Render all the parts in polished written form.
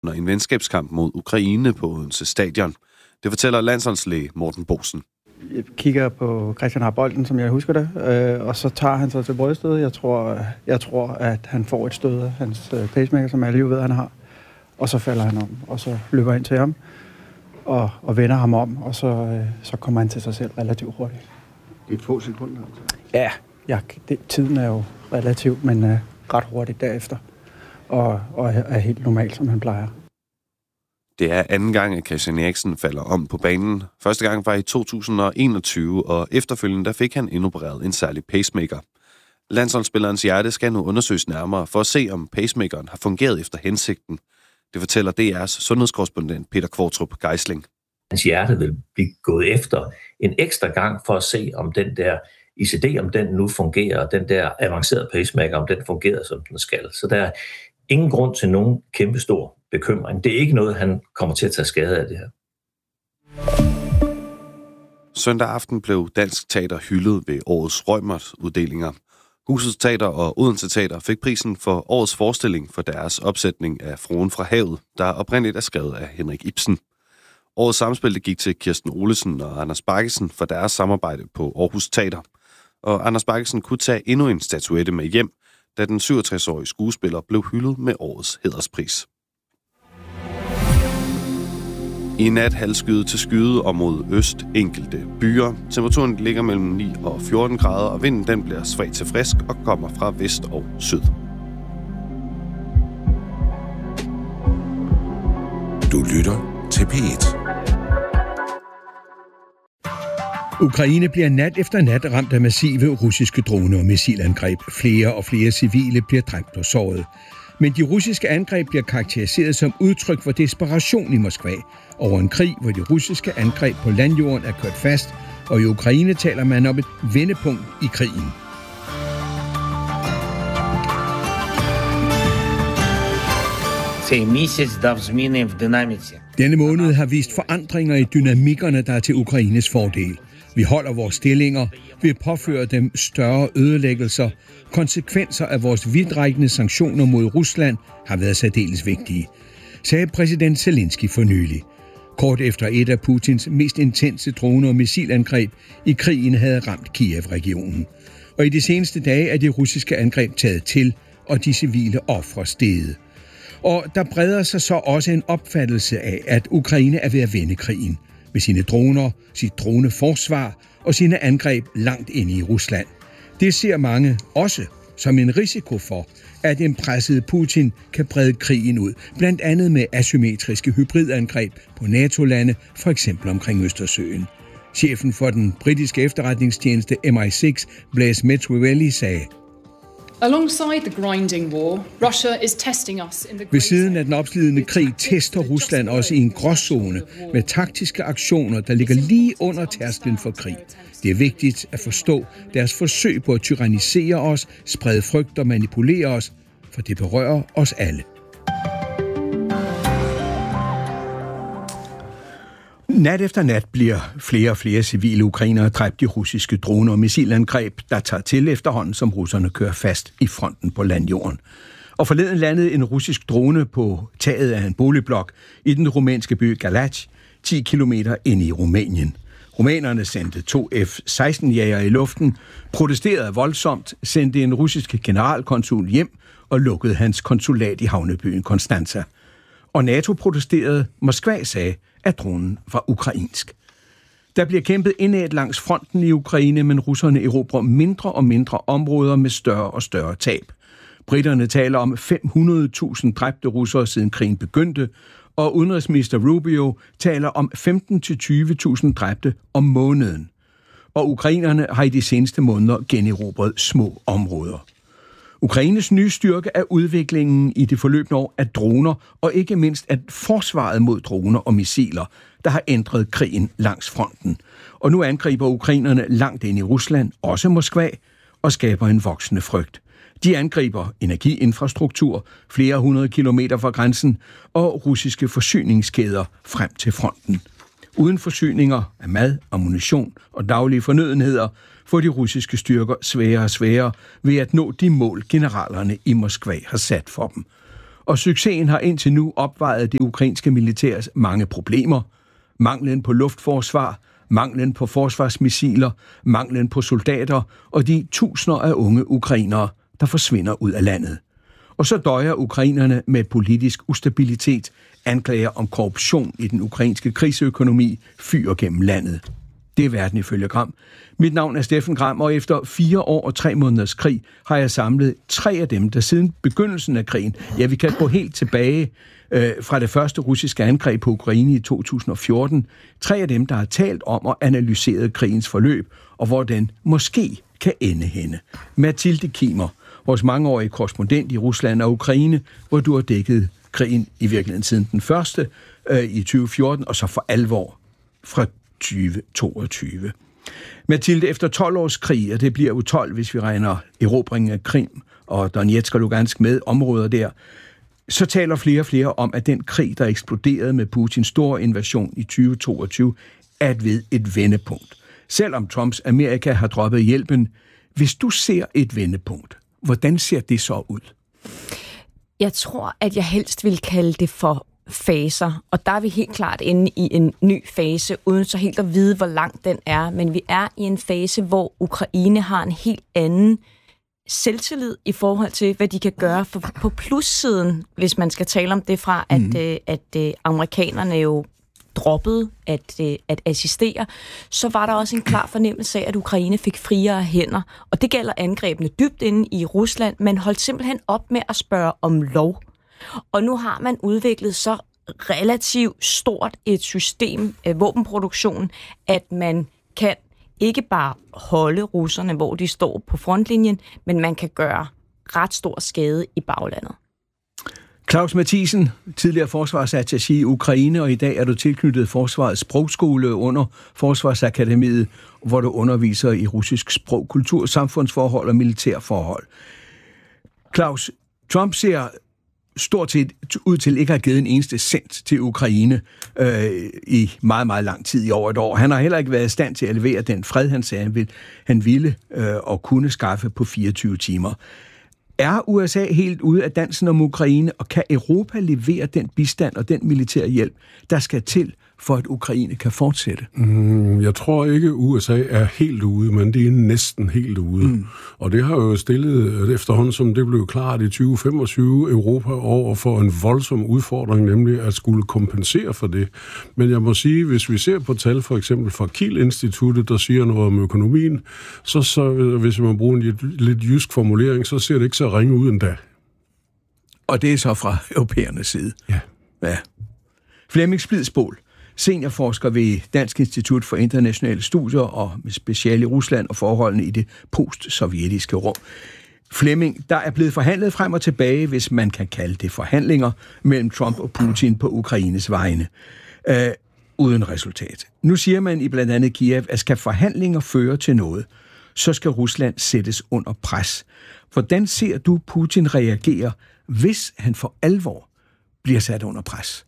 under en venskabskamp mod Ukraine på Odense Stadion. Det fortæller landsholdslæge Morten Boesen. Jeg kigger på Christian har bolden, som jeg husker det, og så tager han sig til bryststødet. Jeg tror, at han får et stød af hans pacemaker, som alle jo ved, han har. Og så falder han om, og så løber ind til ham og vender ham om, og så kommer han til sig selv relativt hurtigt. Det er et få sekunder, altså? Ja, tiden er jo relativt, men ret hurtigt derefter. Og er helt normalt, som han plejer. Det er anden gang, at Christian Eriksen falder om på banen. Første gang var i 2021, og efterfølgende der fik han indopereret en særlig pacemaker. Landsholdsspillerens hjerte skal nu undersøges nærmere for at se, om pacemakeren har fungeret efter hensigten. Det fortæller DR's sundhedskorrespondent Peter Kvartrup Geisling. Hans hjerte vil blive gået efter en ekstra gang for at se, om den der ICD, om den nu fungerer, den der avancerede pacemaker, om den fungerer, som den skal. Så der er ingen grund til nogen kæmpestor bekymring. Det er ikke noget, han kommer til at tage skade af det her. Søndag aften blev Dansk Teater hyldet ved årets Reumert-uddelinger. Husets Teater og Odense Teater fik prisen for årets forestilling for deres opsætning af Fruen fra havet, der oprindeligt er skrevet af Henrik Ibsen. Årets samspil gik til Kirsten Olesen og Anders Baggesen for deres samarbejde på Aarhus Teater. Og Anders Baggesen kunne tage endnu en statuette med hjem, da den 67-årige skuespiller blev hyldet med årets hæderspris. I nat halvskyet til skyde og mod øst enkelte byer. Temperaturen ligger mellem 9 og 14 grader, og vinden den bliver svag til frisk og kommer fra vest og syd. Du lytter til P1. Ukraine bliver nat efter nat ramt af massive russiske drone- og missilangreb. Flere og flere civile bliver dræbt og såret. Men de russiske angreb bliver karakteriseret som udtryk for desperation i Moskva over en krig, hvor de russiske angreb på landjorden er kørt fast, og i Ukraine taler man om et vendepunkt i krigen. Denne måned har vist forandringer i dynamikkerne, der er til Ukraines fordel. Vi holder vores stillinger, vi påfører dem større ødelæggelser. Konsekvenser af vores vidtrækkende sanktioner mod Rusland har været særdeles vigtige, sagde præsident Zelensky for nylig. Kort efter et af Putins mest intense drone- og missilangreb i krigen havde ramt Kiev-regionen. Og i de seneste dage er de russiske angreb taget til, og de civile ofre steget. Og der breder sig så også en opfattelse af, at Ukraine er ved at vinde krigen med sine droner, sit droneforsvar og sine angreb langt inde i Rusland. Det ser mange også som en risiko for, at en presset Putin kan brede krigen ud, blandt andet med asymmetriske hybridangreb på NATO-lande, for eksempel omkring Østersøen. Chefen for den britiske efterretningstjeneste MI6, Blaise Metrivelli, sagde: Ved siden af den opslidende krig tester Rusland også i en gråzone med taktiske aktioner, der ligger lige under tærsklen for krig. Det er vigtigt at forstå deres forsøg på at tyrannisere os, sprede frygt og manipulere os, for det berører os alle. Nat efter nat bliver flere og flere civile ukrainere dræbt i russiske droner og missilangreb, der tager til efterhånden, som russerne kører fast i fronten på landjorden. Og forleden landede en russisk drone på taget af en boligblok i den rumænske by Galați, 10 kilometer ind i Rumænien. Rumænerne sendte 2 F-16-jagere i luften, protesterede voldsomt, sendte en russisk generalkonsul hjem og lukkede hans konsulat i havnebyen Konstanza. Og NATO protesterede. Moskva sagde, at dronen var ukrainsk. Der bliver kæmpet indad langs fronten i Ukraine, men russerne erobrer mindre og mindre områder med større og større tab. Briterne taler om 500.000 dræbte russere siden krigen begyndte, og udenrigsminister Rubio taler om 15-20.000 dræbte om måneden. Og ukrainerne har i de seneste måneder generobret små områder. Ukraines nye styrke er udviklingen i det forløbne år af droner, og ikke mindst at forsvaret mod droner og missiler, der har ændret krigen langs fronten. Og nu angriber ukrainerne langt ind i Rusland, også Moskva, og skaber en voksende frygt. De angriber energiinfrastruktur flere hundrede kilometer fra grænsen og russiske forsyningskæder frem til fronten. Uden forsyninger af mad, ammunition og daglige fornødenheder får de russiske styrker sværere og sværere ved at nå de mål, generalerne i Moskva har sat for dem. og succesen har indtil nu opvejet det ukrainske militærs mange problemer. Manglen på luftforsvar, manglen på forsvarsmissiler, manglen på soldater og de tusinder af unge ukrainere, der forsvinder ud af landet. Og så døjer ukrainerne med politisk ustabilitet, anklager om korruption i den ukrainske krigsøkonomi fyrer gennem landet. Det er verden ifølge Gram. Mit navn er Steffen Gram, og efter 4 år og 3 måneders krig har jeg samlet 3 af dem, der siden begyndelsen af krigen, ja, vi kan gå helt tilbage fra det første russiske angreb på Ukraine i 2014, 3 af dem, der har talt om og analyseret krigens forløb, og hvor den måske kan ende henne. Mathilde Kimer, vores mangeårige korrespondent i Rusland og Ukraine, hvor du har dækket krigen i virkeligheden siden den første i 2014, og så for alvor fra 2022. Mathilde, efter 12 års krig, og det bliver jo 12, hvis vi regner erobringen af Krim og Donetsk og Lugansk med områder der, så taler flere og flere om, at den krig, der eksploderede med Putins store invasion i 2022, er ved et vendepunkt. Selvom Trumps Amerika har droppet hjælpen, hvis du ser et vendepunkt, hvordan ser det så ud? Jeg tror, at jeg helst vil kalde det for faser, og der er vi helt klart inde i en ny fase, uden så helt at vide, hvor lang den er, men vi er i en fase, hvor Ukraine har en helt anden selvtillid i forhold til, hvad de kan gøre på plussiden, hvis man skal tale om det fra, at amerikanerne jo droppede at assistere, så var der også en klar fornemmelse af, at Ukraine fik friere hænder. Og det gælder angrebene dybt inde i Rusland, men holdt simpelthen op med at spørge om lov. Og nu har man udviklet så relativt stort et system af våbenproduktion, at man kan ikke bare holde russerne, hvor de står på frontlinjen, men man kan gøre ret stor skade i baglandet. Claus Mathisen, tidligere forsvarsattaché i Ukraine, og i dag er du tilknyttet Forsvarets Sprogskole under Forsvarsakademiet, hvor du underviser i russisk sprog, kultur, samfundsforhold og militærforhold. Claus, Trump ser stort set ud til ikke at have givet en eneste cent til Ukraine i meget, meget lang tid, i over et år. Han har heller ikke været i stand til at levere den fred, han sagde, han ville og kunne skaffe på 24 timer. Er USA helt ude af dansen om Ukraine, og kan Europa levere den bistand og den militære hjælp, der skal til, for at Ukraine kan fortsætte? Jeg tror ikke, USA er helt ude, men det er næsten helt ude. Og det har jo stillet efterhånden, som det blev klart i 2025, Europa over for en voldsom udfordring, nemlig at skulle kompensere for det. Men jeg må sige, hvis vi ser på tal for eksempel fra Kiel-instituttet, der siger noget om økonomien, så hvis man bruger en lidt jysk formulering, så ser det ikke så ringe ud endda. Og det er så fra europæernes side? Ja. Flemming Splidsbol, seniorforsker ved Dansk Institut for Internationale Studier og med speciale i Rusland og forholdene i det post-sovjetiske rum. Flemming, der er blevet forhandlet frem og tilbage, hvis man kan kalde det forhandlinger, mellem Trump og Putin på Ukraines vegne. Uden resultat. Nu siger man i blandt andet Kiev, at skal forhandlinger føre til noget, så skal Rusland sættes under pres. Hvordan ser du Putin reagere, hvis han for alvor bliver sat under pres?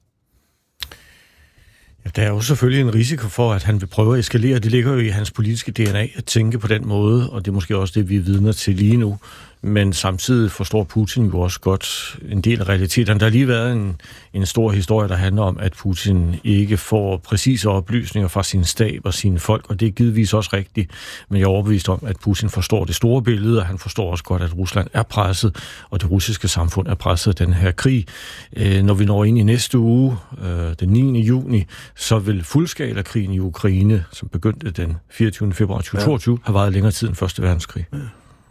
Ja, der er jo selvfølgelig en risiko for, at han vil prøve at eskalere. Det ligger jo i hans politiske DNA at tænke på den måde, og det er måske også det, vi er vidner til lige nu. Men samtidig forstår Putin jo også godt en del af realiteten. Der har lige været en stor historie, der handler om, at Putin ikke får præcise oplysninger fra sin stab og sine folk, og det er givetvis også rigtigt. Men jeg er overbevist om, at Putin forstår det store billede, og han forstår også godt, at Rusland er presset, og det russiske samfund er presset af den her krig. Når vi når ind i næste uge, den 9. juni, så vil fuldskala-krigen i Ukraine, som begyndte den 24. februar 2022, have varet længere tid end 1. verdenskrig. Ja.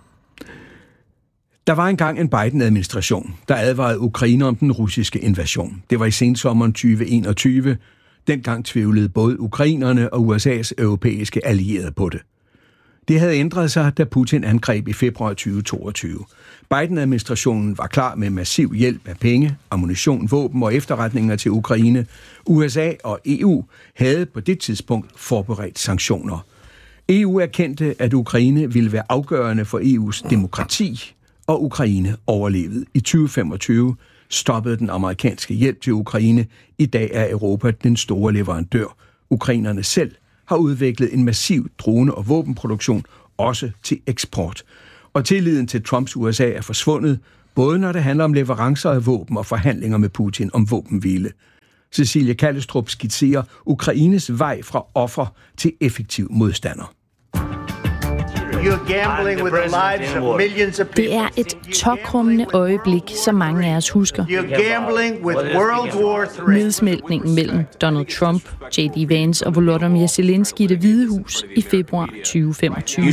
Der var engang en Biden-administration, der advarede Ukraine om den russiske invasion. Det var i sensommeren 2021. Dengang tvivlede både ukrainerne og USA's europæiske allierede på det. Det havde ændret sig, da Putin angreb i februar 2022. Biden-administrationen var klar med massiv hjælp af penge, ammunition, våben og efterretninger til Ukraine. USA og EU havde på det tidspunkt forberedt sanktioner. EU erkendte, at Ukraine ville være afgørende for EU's demokrati, og Ukraine overlevede. I 2025 stoppede den amerikanske hjælp til Ukraine. I dag er Europa den store leverandør. Ukrainerne selv har udviklet en massiv drone- og våbenproduktion, også til eksport. Og tilliden til Trumps USA er forsvundet. både når det handler om leverancer af våben og forhandlinger med Putin om våbenhvile. Cecilie Kallestrup skitserer Ukraines vej fra offer til effektiv modstander. Det er et tokrummende øjeblik, som mange af os husker. Nedsmeltningen mellem Donald Trump, J.D. Vance og Volodymyr Zelensky i Det Hvide Hus i februar 2025.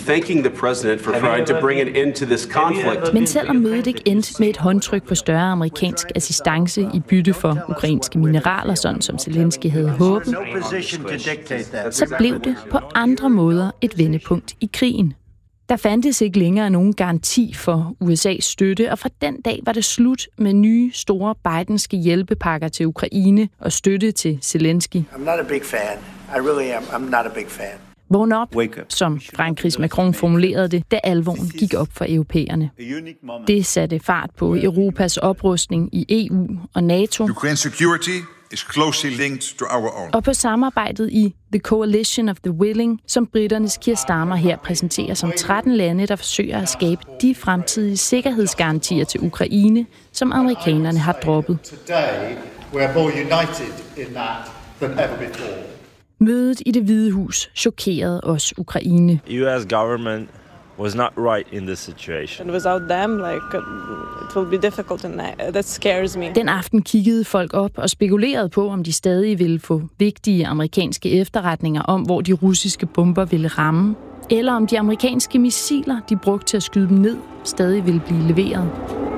Men selvom mødet ikke endte med et håndtryk på større amerikansk assistance i bytte for ukrainske mineraler, sådan som Zelensky havde håbet, så blev det på andre måder et vendepunkt i krigen. Der fandtes ikke længere nogen garanti for USA's støtte, og fra den dag var det slut med nye, store bidenske hjælpepakker til Ukraine og støtte til Zelensky. I'm not a big fan. I really am. I'm not a big fan. Vågn op, som Frankrigs Macron formulerede det, da alvoren gik op for europæerne. Det satte fart på Europas oprustning i EU og NATO, og på samarbejdet i The Coalition of the Willing, som briternes Keir Starmer her præsenterer som 13 lande, der forsøger at skabe de fremtidige sikkerhedsgarantier til Ukraine, som amerikanerne har droppet. Mødet i Det Hvide Hus chokerede os Ukraine. US government was not right in this situation. And without them, it will be difficult, and that scares me. Den aften kiggede folk op og spekulerede på, om de stadig ville få vigtige amerikanske efterretninger om, hvor de russiske bomber ville ramme, eller om de amerikanske missiler, de brugte til at skyde dem ned, stadig ville blive leveret.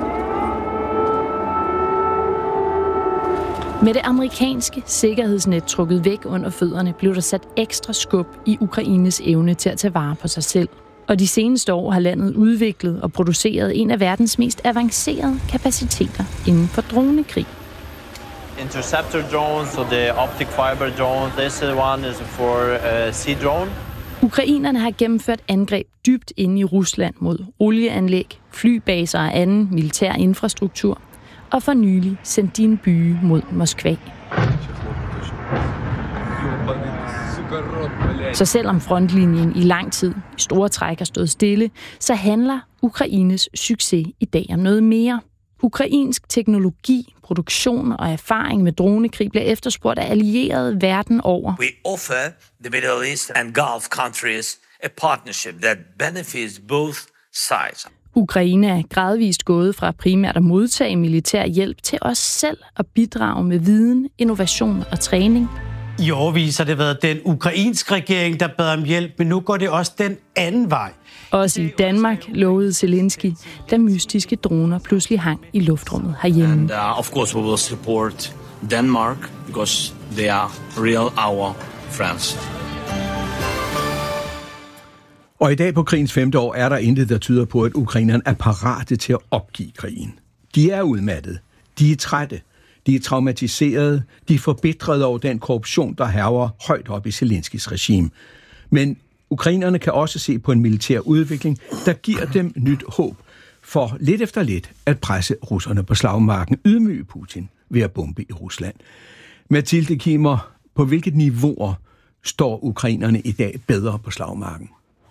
Med det amerikanske sikkerhedsnet trukket væk under fødderne, blev der sat ekstra skub i Ukraines evne til at tage vare på sig selv. Og de seneste år har landet udviklet og produceret en af verdens mest avancerede kapaciteter inden for dronekrig. Interceptor drones, so the optic fiber drone, this one is for sea drone. Ukrainerne har gennemført angreb dybt inde i Rusland mod olieanlæg, flybaser og anden militær infrastruktur, og for nylig sendt de en byge mod Moskva. Så selvom frontlinjen i lang tid i store træk har stået stille, så handler Ukraines succes i dag om noget mere. Ukrainsk teknologi, produktion og erfaring med dronekrig bliver efterspurgt af allierede verden over. We offer the Middle East and Gulf countries a partnership that benefits both sides. Ukraine er gradvist gået fra primært at modtage militær hjælp til os selv at bidrage med viden, innovation og træning. I årevis har det været den ukrainske regering, der bad om hjælp, men nu går det også den anden vej. Også i Danmark lovede Zelensky, da mystiske droner pludselig hang i luftrummet herhjemme. And of course we will support Denmark, because they are real our friends. Og i dag på krigens 5. år er der intet, der tyder på, at ukrainerne er parate til at opgive krigen. De er udmattede. De er trætte. De er traumatiserede. De er forbitrede over den korruption, der hærger højt op i Zelenskys regime. Men ukrainerne kan også se på en militær udvikling, der giver dem nyt håb for lidt efter lidt at presse russerne på slagmarken, ydmyge Putin ved at bombe i Rusland. Mathilde Kimmer, på hvilket niveauer står ukrainerne i dag bedre på slagmarken?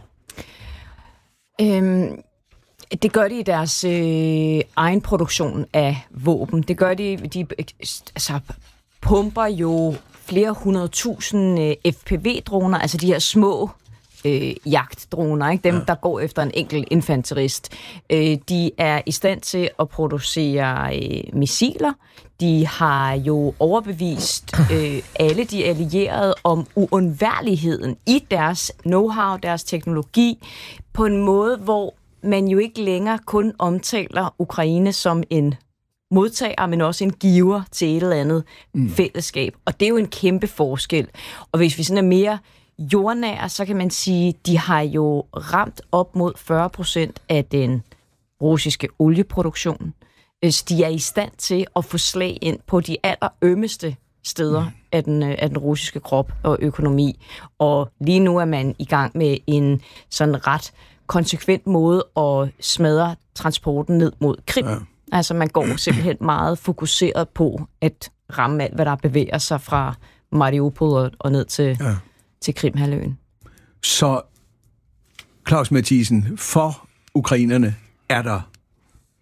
Det gør de i deres egen produktion af våben. Det gør de pumper jo flere 100.000 FPV-droner, altså de her små jagtdroner, ikke? Dem, der går efter en enkelt infanterist. De er i stand til at producere missiler. De har jo overbevist alle de allierede om uundværligheden i deres know-how, deres teknologi, på en måde, hvor man jo ikke længere kun omtaler Ukraine som en modtager, men også en giver til et eller andet fællesskab. Og det er jo en kæmpe forskel. Og hvis vi sådan er mere jordnære, så kan man sige, de har jo ramt op mod 40% af den russiske olieproduktion. Så de er i stand til at få slag ind på de allerømmeste steder af den russiske krop og økonomi. Og lige nu er man i gang med en sådan ret konsekvent måde at smadre transporten ned mod Krim. Ja. Altså man går simpelthen meget fokuseret på at ramme alt, hvad der bevæger sig fra Mariupol og ned til Krimhalvøen. Så Claus Mathiesen, for ukrainerne er der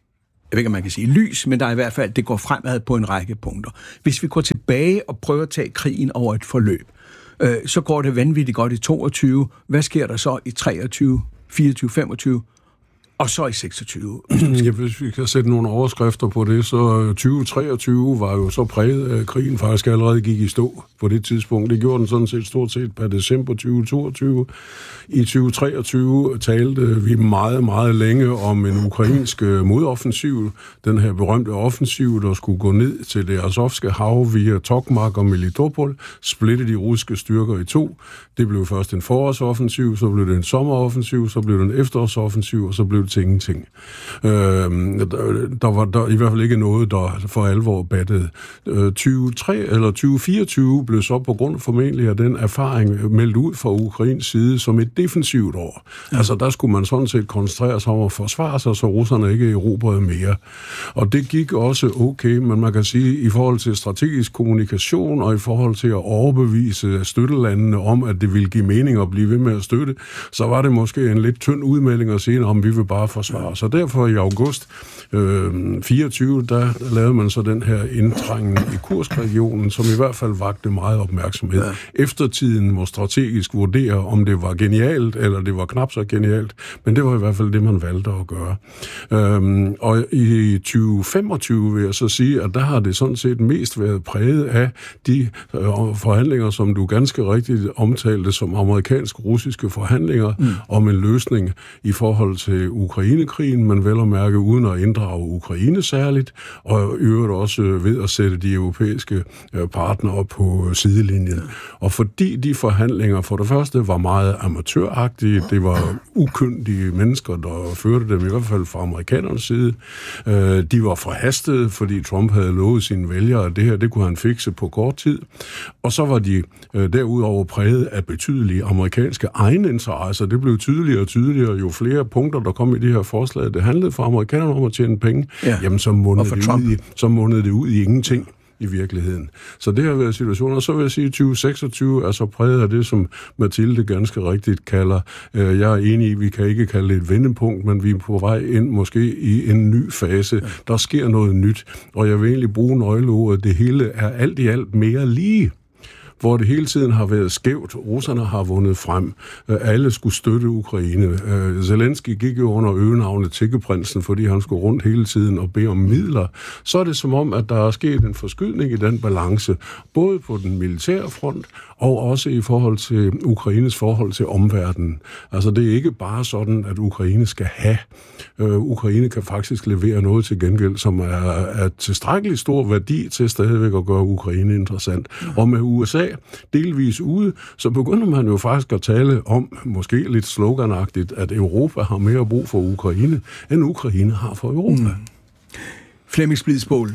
jeg ved ikke, om man kan sige lys, men der er i hvert fald, det går fremad på en række punkter. Hvis vi går tilbage og prøver at tage krigen over et forløb, så går det vanvittigt godt i 22. Hvad sker der så i 23, 24, 25? Og så i 26. Ja, hvis vi kan sætte nogle overskrifter på det, så 2023 var jo så præget af, at krigen faktisk allerede gik i stå på det tidspunkt. Det gjorde den sådan set stort set per december 2022. I 2023 talte vi meget, meget længe om en ukrainsk modoffensiv. Den her berømte offensiv, der skulle gå ned til det Azovske hav via Tokmak og Melitopol, splitte de russiske styrker i to. Det blev først en forårsoffensiv, så blev det en sommeroffensiv, så blev det en efterårsoffensiv, og så blev det til ingenting. Der var i hvert fald ikke noget, der for alvor battede. 2024 blev så på grund formentlig af den erfaring meldt ud fra Ukrains side som et defensivt år. Ja. Altså der skulle man sådan set koncentrere sig om at forsvare sig, så russerne ikke erobrede mere. Og det gik også okay, men man kan sige, i forhold til strategisk kommunikation og i forhold til at overbevise støttelandene om, at det ville give mening at blive ved med at støtte, så var det måske en lidt tynd udmelding at sige, om vi vil bare forsvare. Så derfor i august 24, der lavede man så den her indtrængen i Kursk-regionen, som i hvert fald vagte meget opmærksomhed. Ja. Eftertiden må strategisk vurdere, om det var genialt, eller det var knap så genialt, men det var i hvert fald det, man valgte at gøre. Og i 2025 vil jeg så sige, at der har det sådan set mest været præget af de forhandlinger, som du ganske rigtigt omtalte som amerikansk-russiske forhandlinger om en løsning i forhold til Ukrainekrigen, men vel at mærke uden at inddrage Ukraine særligt, og i øvrigt også ved at sætte de europæiske partnere på sidelinjen. Og fordi de forhandlinger for det første var meget amatøragtige, det var ukyndige mennesker, der førte dem i hvert fald fra amerikanernes side. De var forhastede, fordi Trump havde lovet sine vælgere, at det her, det kunne han fikse på kort tid. Og så var de derudover præget af betydelige amerikanske egeninteresser. Det blev tydeligere og tydeligere, jo flere punkter, der kom i det her forslag. Det handlede for amerikanerne om at tjene penge. Ja. Jamen, så mundede det ud i ingenting i virkeligheden. Så det har været situationen. Og så vil jeg sige, at 2026 er så præget af det, som Mathilde ganske rigtigt kalder. Jeg er enig i, vi kan ikke kalde det et vendepunkt, men vi er på vej ind måske i en ny fase. Ja. Der sker noget nyt, og jeg vil egentlig bruge nøgleordet. Det hele er alt i alt mere lige, hvor det hele tiden har været skævt. Russerne har vundet frem. Alle skulle støtte Ukraine. Zelensky gik jo under øgenavnet Tikkeprinsen, fordi han skulle rundt hele tiden og bede om midler. Så er det som om, at der er sket en forskydning i den balance, både på den militære front og også i forhold til Ukraines forhold til omverdenen. Altså det er ikke bare sådan, at Ukraine skal have. Ukraine kan faktisk levere noget til gengæld, som er tilstrækkeligt stor værdi til stadigvæk at gøre Ukraine interessant. Og med USA delvis ude, så begynder man jo faktisk at tale om, måske lidt sloganagtigt, at Europa har mere brug for Ukraine, end Ukraine har for Europa. Flemming Splidsbål.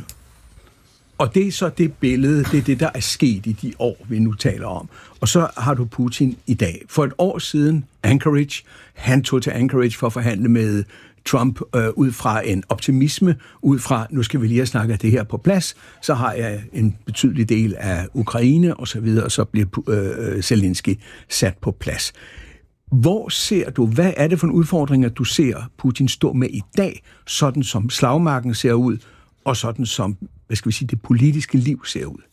Og det er så det billede, det er det, der er sket i de år, vi nu taler om. Og så har du Putin i dag. For et år siden, Anchorage, han tog til Anchorage for at forhandle med Trump ud fra en optimisme, ud fra, nu skal vi lige have snakket det her på plads, så har jeg en betydelig del af Ukraine og så videre, og så bliver Zelensky sat på plads. Hvor ser du, hvad er det for en udfordringer, du ser Putin stå med i dag, sådan som slagmarken ser ud, og sådan som, hvad skal vi sige, det politiske liv ser ud?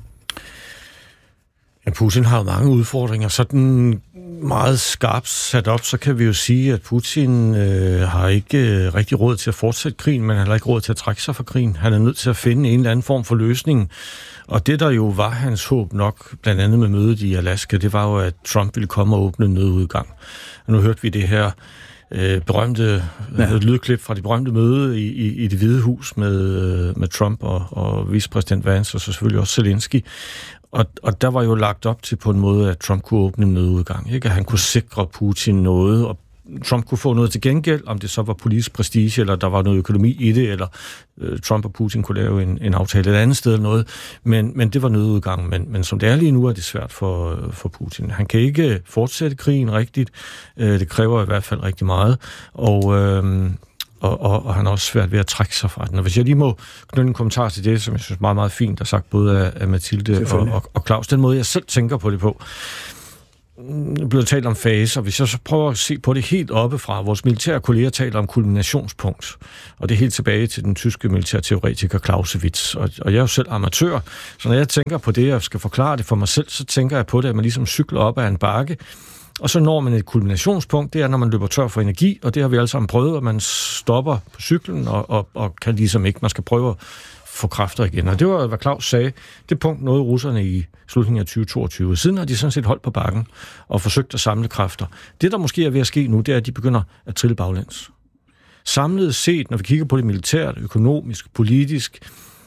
Ja, Putin har jo mange udfordringer. Sådan meget skarpt sat op, så kan vi jo sige, at Putin har ikke rigtig råd til at fortsætte krigen, men han har ikke råd til at trække sig fra krigen. Han er nødt til at finde en eller anden form for løsning. Og det, der jo var hans håb nok, blandt andet med mødet i Alaska, det var jo, at Trump ville komme og åbne en nødudgang. Og nu hørte vi det her berømte lydklip fra det berømte møde i Det Hvide Hus med Trump og vicepræsident Vance, og så selvfølgelig også Zelensky. Og der var jo lagt op til på en måde, at Trump kunne åbne en nødudgang, ikke? At han kunne sikre Putin noget, og Trump kunne få noget til gengæld, om det så var politisk prestige, eller der var noget økonomi i det, eller Trump og Putin kunne lave en aftale et andet sted eller noget. Men det var nødudgangen. Men som det er lige nu, er det svært for Putin. Han kan ikke fortsætte krigen rigtigt. Det kræver i hvert fald rigtig meget. Og han er også svært ved at trække sig fra den. Og hvis jeg lige må knytte en kommentar til det, som jeg synes meget, meget fint, der sagt både af Mathilde og Claus, den måde, jeg selv tænker på det på. blevet talt om faser. Hvis jeg så prøver at se på det helt oppefra, vores militære kolleger taler om kulminationspunkt, og det er helt tilbage til den tyske militærteoretiker Clausewitz. Og jeg er jo selv amatør, så når jeg tænker på det, og skal forklare det for mig selv, så tænker jeg på det, at man ligesom cykler op ad en bakke, og så når man et kulminationspunkt, det er, når man løber tør for energi, og det har vi alle sammen prøvet, at man stopper på cyklen, og kan ligesom ikke, man skal prøve at få kræfter igen. Og det var, hvad Claus sagde, det punkt nåede russerne i slutningen af 2022. Siden har de sådan set holdt på bakken og forsøgt at samle kræfter. Det, der måske er ved at ske nu, det er, at de begynder at trille baglæns. Samlet set, når vi kigger på det militært, økonomisk, politisk,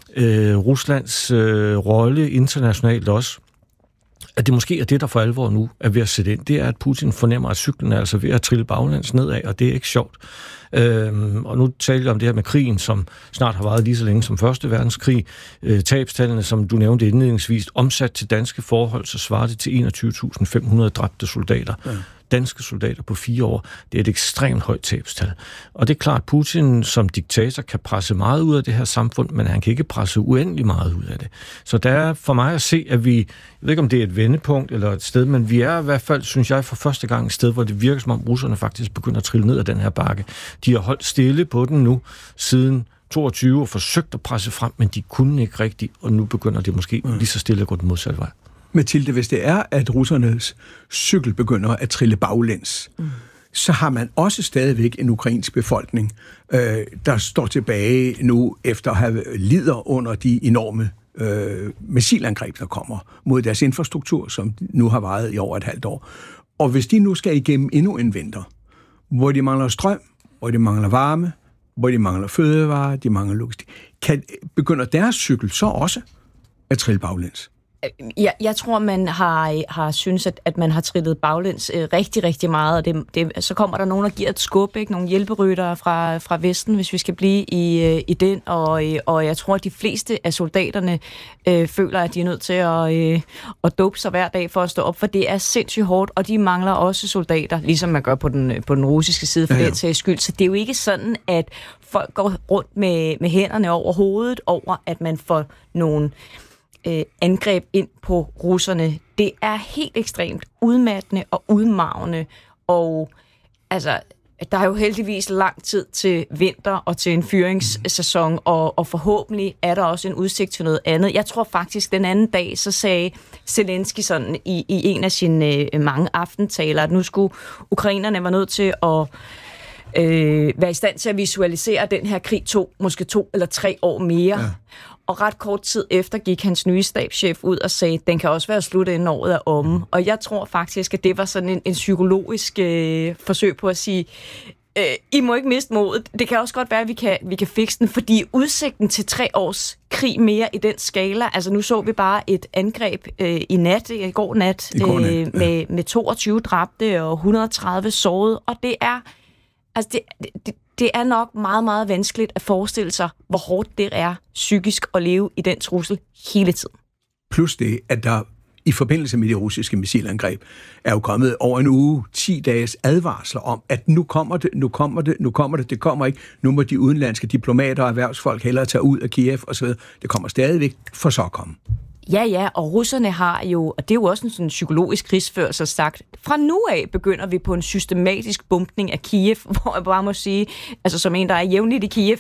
Ruslands rolle internationalt også, at det måske er det, der for alvor nu er ved at sætte ind, det er, at Putin fornemmer, at cyklen er altså ved at trille baglæns nedad, og det er ikke sjovt. Og nu taler jeg om det her med krigen, som snart har varet lige så længe som Første Verdenskrig. Tabstallene, som du nævnte indledningsvis, omsat til danske forhold, så svarer det til 21.500 dræbte soldater. Ja. Danske soldater på 4 år. Det er et ekstremt højt tabstal. Og det er klart, at Putin som diktator kan presse meget ud af det her samfund, men han kan ikke presse uendelig meget ud af det. Så der er for mig at se, at vi, jeg ved ikke om det er et vendepunkt eller et sted, men vi er i hvert fald, synes jeg, for første gang et sted, hvor det virker som om russerne faktisk begynder at trille ned ad den her bakke. De har holdt stille på den nu siden 22 og forsøgt at presse frem, men de kunne ikke rigtigt, og nu begynder det måske lige så stille at gå den modsatte vej. Mathilde, hvis det er, at russernes cykel begynder at trille baglæns, så har man også stadigvæk en ukrainsk befolkning, der står tilbage nu efter at have lider under de enorme missilangreb, der kommer mod deres infrastruktur, som nu har varet i over et halvt år. Og hvis de nu skal igennem endnu en vinter, hvor de mangler strøm, hvor de mangler varme, hvor de mangler fødevarer, de mangler logistik, begynder deres cykel så også at trille baglæns? Jeg tror, man har synes, at man har trillet baglæns rigtig, rigtig meget, og så kommer der nogen, der giver et skub, ikke? Nogle hjælperyttere fra Vesten, hvis vi skal blive i den, og jeg tror, at de fleste af soldaterne føler, at de er nødt til at dope sig hver dag for at stå op, for det er sindssygt hårdt, og de mangler også soldater, ligesom man gør på den russiske side for den sags skyld. Så det er jo ikke sådan, at folk går rundt med hænderne over hovedet over, at man får nogle angreb ind på russerne. Det er helt ekstremt udmattende og udmarvende, og altså, der er jo heldigvis lang tid til vinter og til en fyringssæson, og forhåbentlig er der også en udsigt til noget andet. Jeg tror faktisk, den anden dag, så sagde Zelensky sådan i en af sine mange aftentaler, at nu skulle ukrainerne være nødt til at være i stand til at visualisere den her krig måske 2 eller 3 år mere. Ja. Og ret kort tid efter gik hans nye stabschef ud og sagde, at den kan også være slut inden året er omme. Og jeg tror faktisk, at det var sådan en psykologisk forsøg på at sige, I må ikke miste modet. Det kan også godt være, at vi kan fikse den, fordi udsigten til 3 års krig mere i den skala, altså nu så vi bare et angreb i går nat med 22 dræbte og 130 sårede, og det er altså det er nok meget, meget vanskeligt at forestille sig, hvor hårdt det er psykisk at leve i den trussel hele tiden. Plus det, at der i forbindelse med de russiske missilangreb er jo kommet over en uge, 10 dages advarsler om, at nu kommer det, det kommer ikke. Nu må de udenlandske diplomater og erhvervsfolk hellere tage ud af Kiev osv. Det kommer stadigvæk, for så at komme. Ja, og russerne har jo, og det er jo også en sådan psykologisk krigsførelse, sagt, fra nu af begynder vi på en systematisk bumpning af Kiev, hvor jeg bare må sige, altså som en, der er jævnligt i Kiev,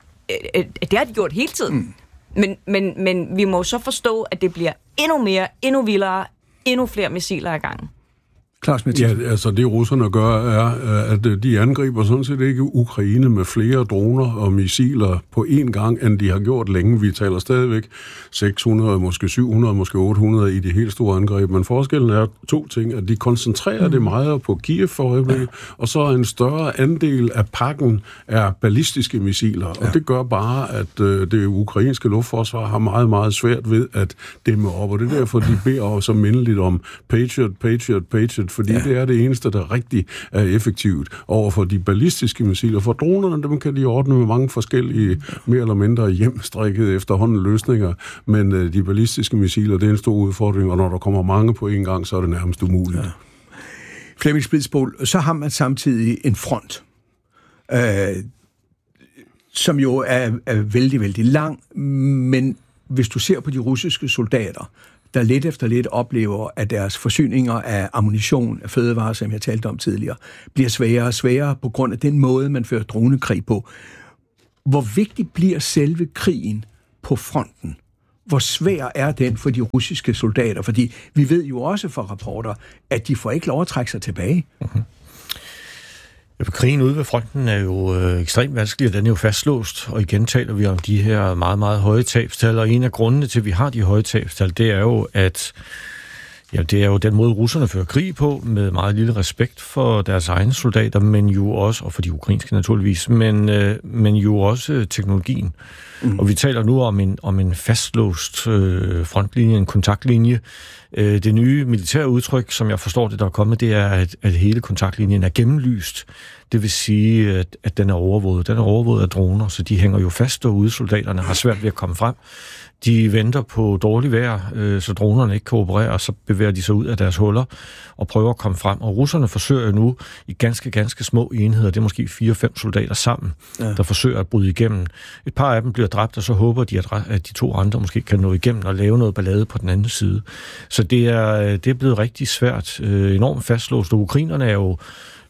det har de gjort hele tiden. Men vi må så forstå, at det bliver endnu mere, endnu vildere, endnu flere missiler ad gangen. Ja, altså det russerne gør, er, at de angriber sådan set ikke Ukraine med flere droner og missiler på én gang, end de har gjort længe. Vi taler stadigvæk 600, måske 700, måske 800 i de helt store angreb. Men forskellen er 2 ting, at de koncentrerer det meget på Kiev for øjeblikket, og så en større andel af pakken er ballistiske missiler. Og det gør bare, at det ukrainske luftforsvar har meget, meget svært ved at dæmme op. Og det er derfor, de beder også mindeligt om Patriot, fordi det er det eneste, der rigtig er effektivt over for de ballistiske missiler. For dronerne, dem kan de ordne med mange forskellige, mere eller mindre hjemstrikkede efterhånden løsninger, men de ballistiske missiler, det er en stor udfordring, og når der kommer mange på en gang, så er det nærmest umuligt. Ja. Flemming Splidsboel, så har man samtidig en front, som jo er vældig, vældig lang, men hvis du ser på de russiske soldater, der lidt efter lidt oplever, at deres forsyninger af ammunition, af fødevarer, som jeg talte om tidligere, bliver sværere og sværere på grund af den måde, man fører dronekrig på. Hvor vigtig bliver selve krigen på fronten? Hvor svær er den for de russiske soldater? Fordi vi ved jo også fra rapporter, at de får ikke lov at trække sig tilbage. Mm-hmm. Krigen ude ved fronten er jo ekstremt vanskelig, og den er jo fastlåst, og igen taler vi om de her meget, meget høje tabstal, og en af grundene til, at vi har de høje tabstal, det er jo, at det er jo den måde, russerne fører krig på, med meget lille respekt for deres egne soldater, men jo også, og for de ukrainske naturligvis, men jo også teknologien. Mm. Og vi taler nu om en fastlåst frontlinje, en kontaktlinje. Det nye militære udtryk, som jeg forstår det, der er kommet, det er, at hele kontaktlinjen er gennemlyst. Det vil sige, at den er overvåget. Den er overvåget af droner, så de hænger jo fast derude. Soldaterne har svært ved at komme frem. De venter på dårligt vejr, så dronerne ikke kan operere, og så bevæger de sig ud af deres huller og prøver at komme frem. Og russerne forsøger nu i ganske små enheder, det er måske 4-5 soldater sammen, der forsøger at bryde igennem. Et par af dem bliver dræbt, og så håber de, at de 2 andre måske kan nå igennem og lave noget ballade på den anden side. Så det er blevet rigtig svært, enormt fastlåst. Og ukrainerne er jo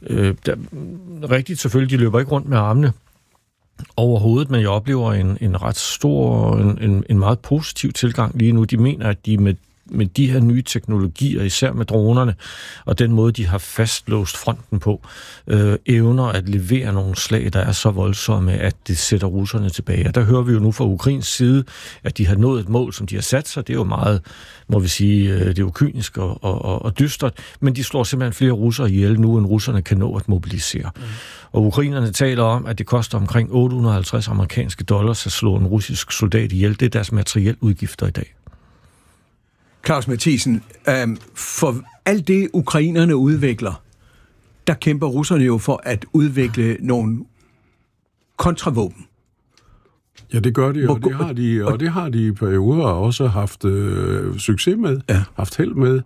rigtigt selvfølgelig, de løber ikke rundt med armene overhovedet, men jeg oplever en ret stor, en meget positiv tilgang lige nu. De mener, at de med de her nye teknologier, især med dronerne, og den måde, de har fastlåst fronten på, evner at levere nogle slag, der er så voldsomme, at det sætter russerne tilbage. Og der hører vi jo nu fra Ukrains side, at de har nået et mål, som de har sat sig. Det er jo meget, må vi sige, det er jo kynisk og dystert, men de slår simpelthen flere russere ihjel nu, end russerne kan nå at mobilisere. Mm. Og ukrainerne taler om, at det koster omkring $850 amerikanske dollars at slå en russisk soldat ihjel. Det er deres materielle udgifter i dag. Claus Mathisen, for alt det ukrainerne udvikler, der kæmper russerne jo for at udvikle nogle kontravåben. Ja, det gør de, og det har de i perioder også haft succes med, haft held med,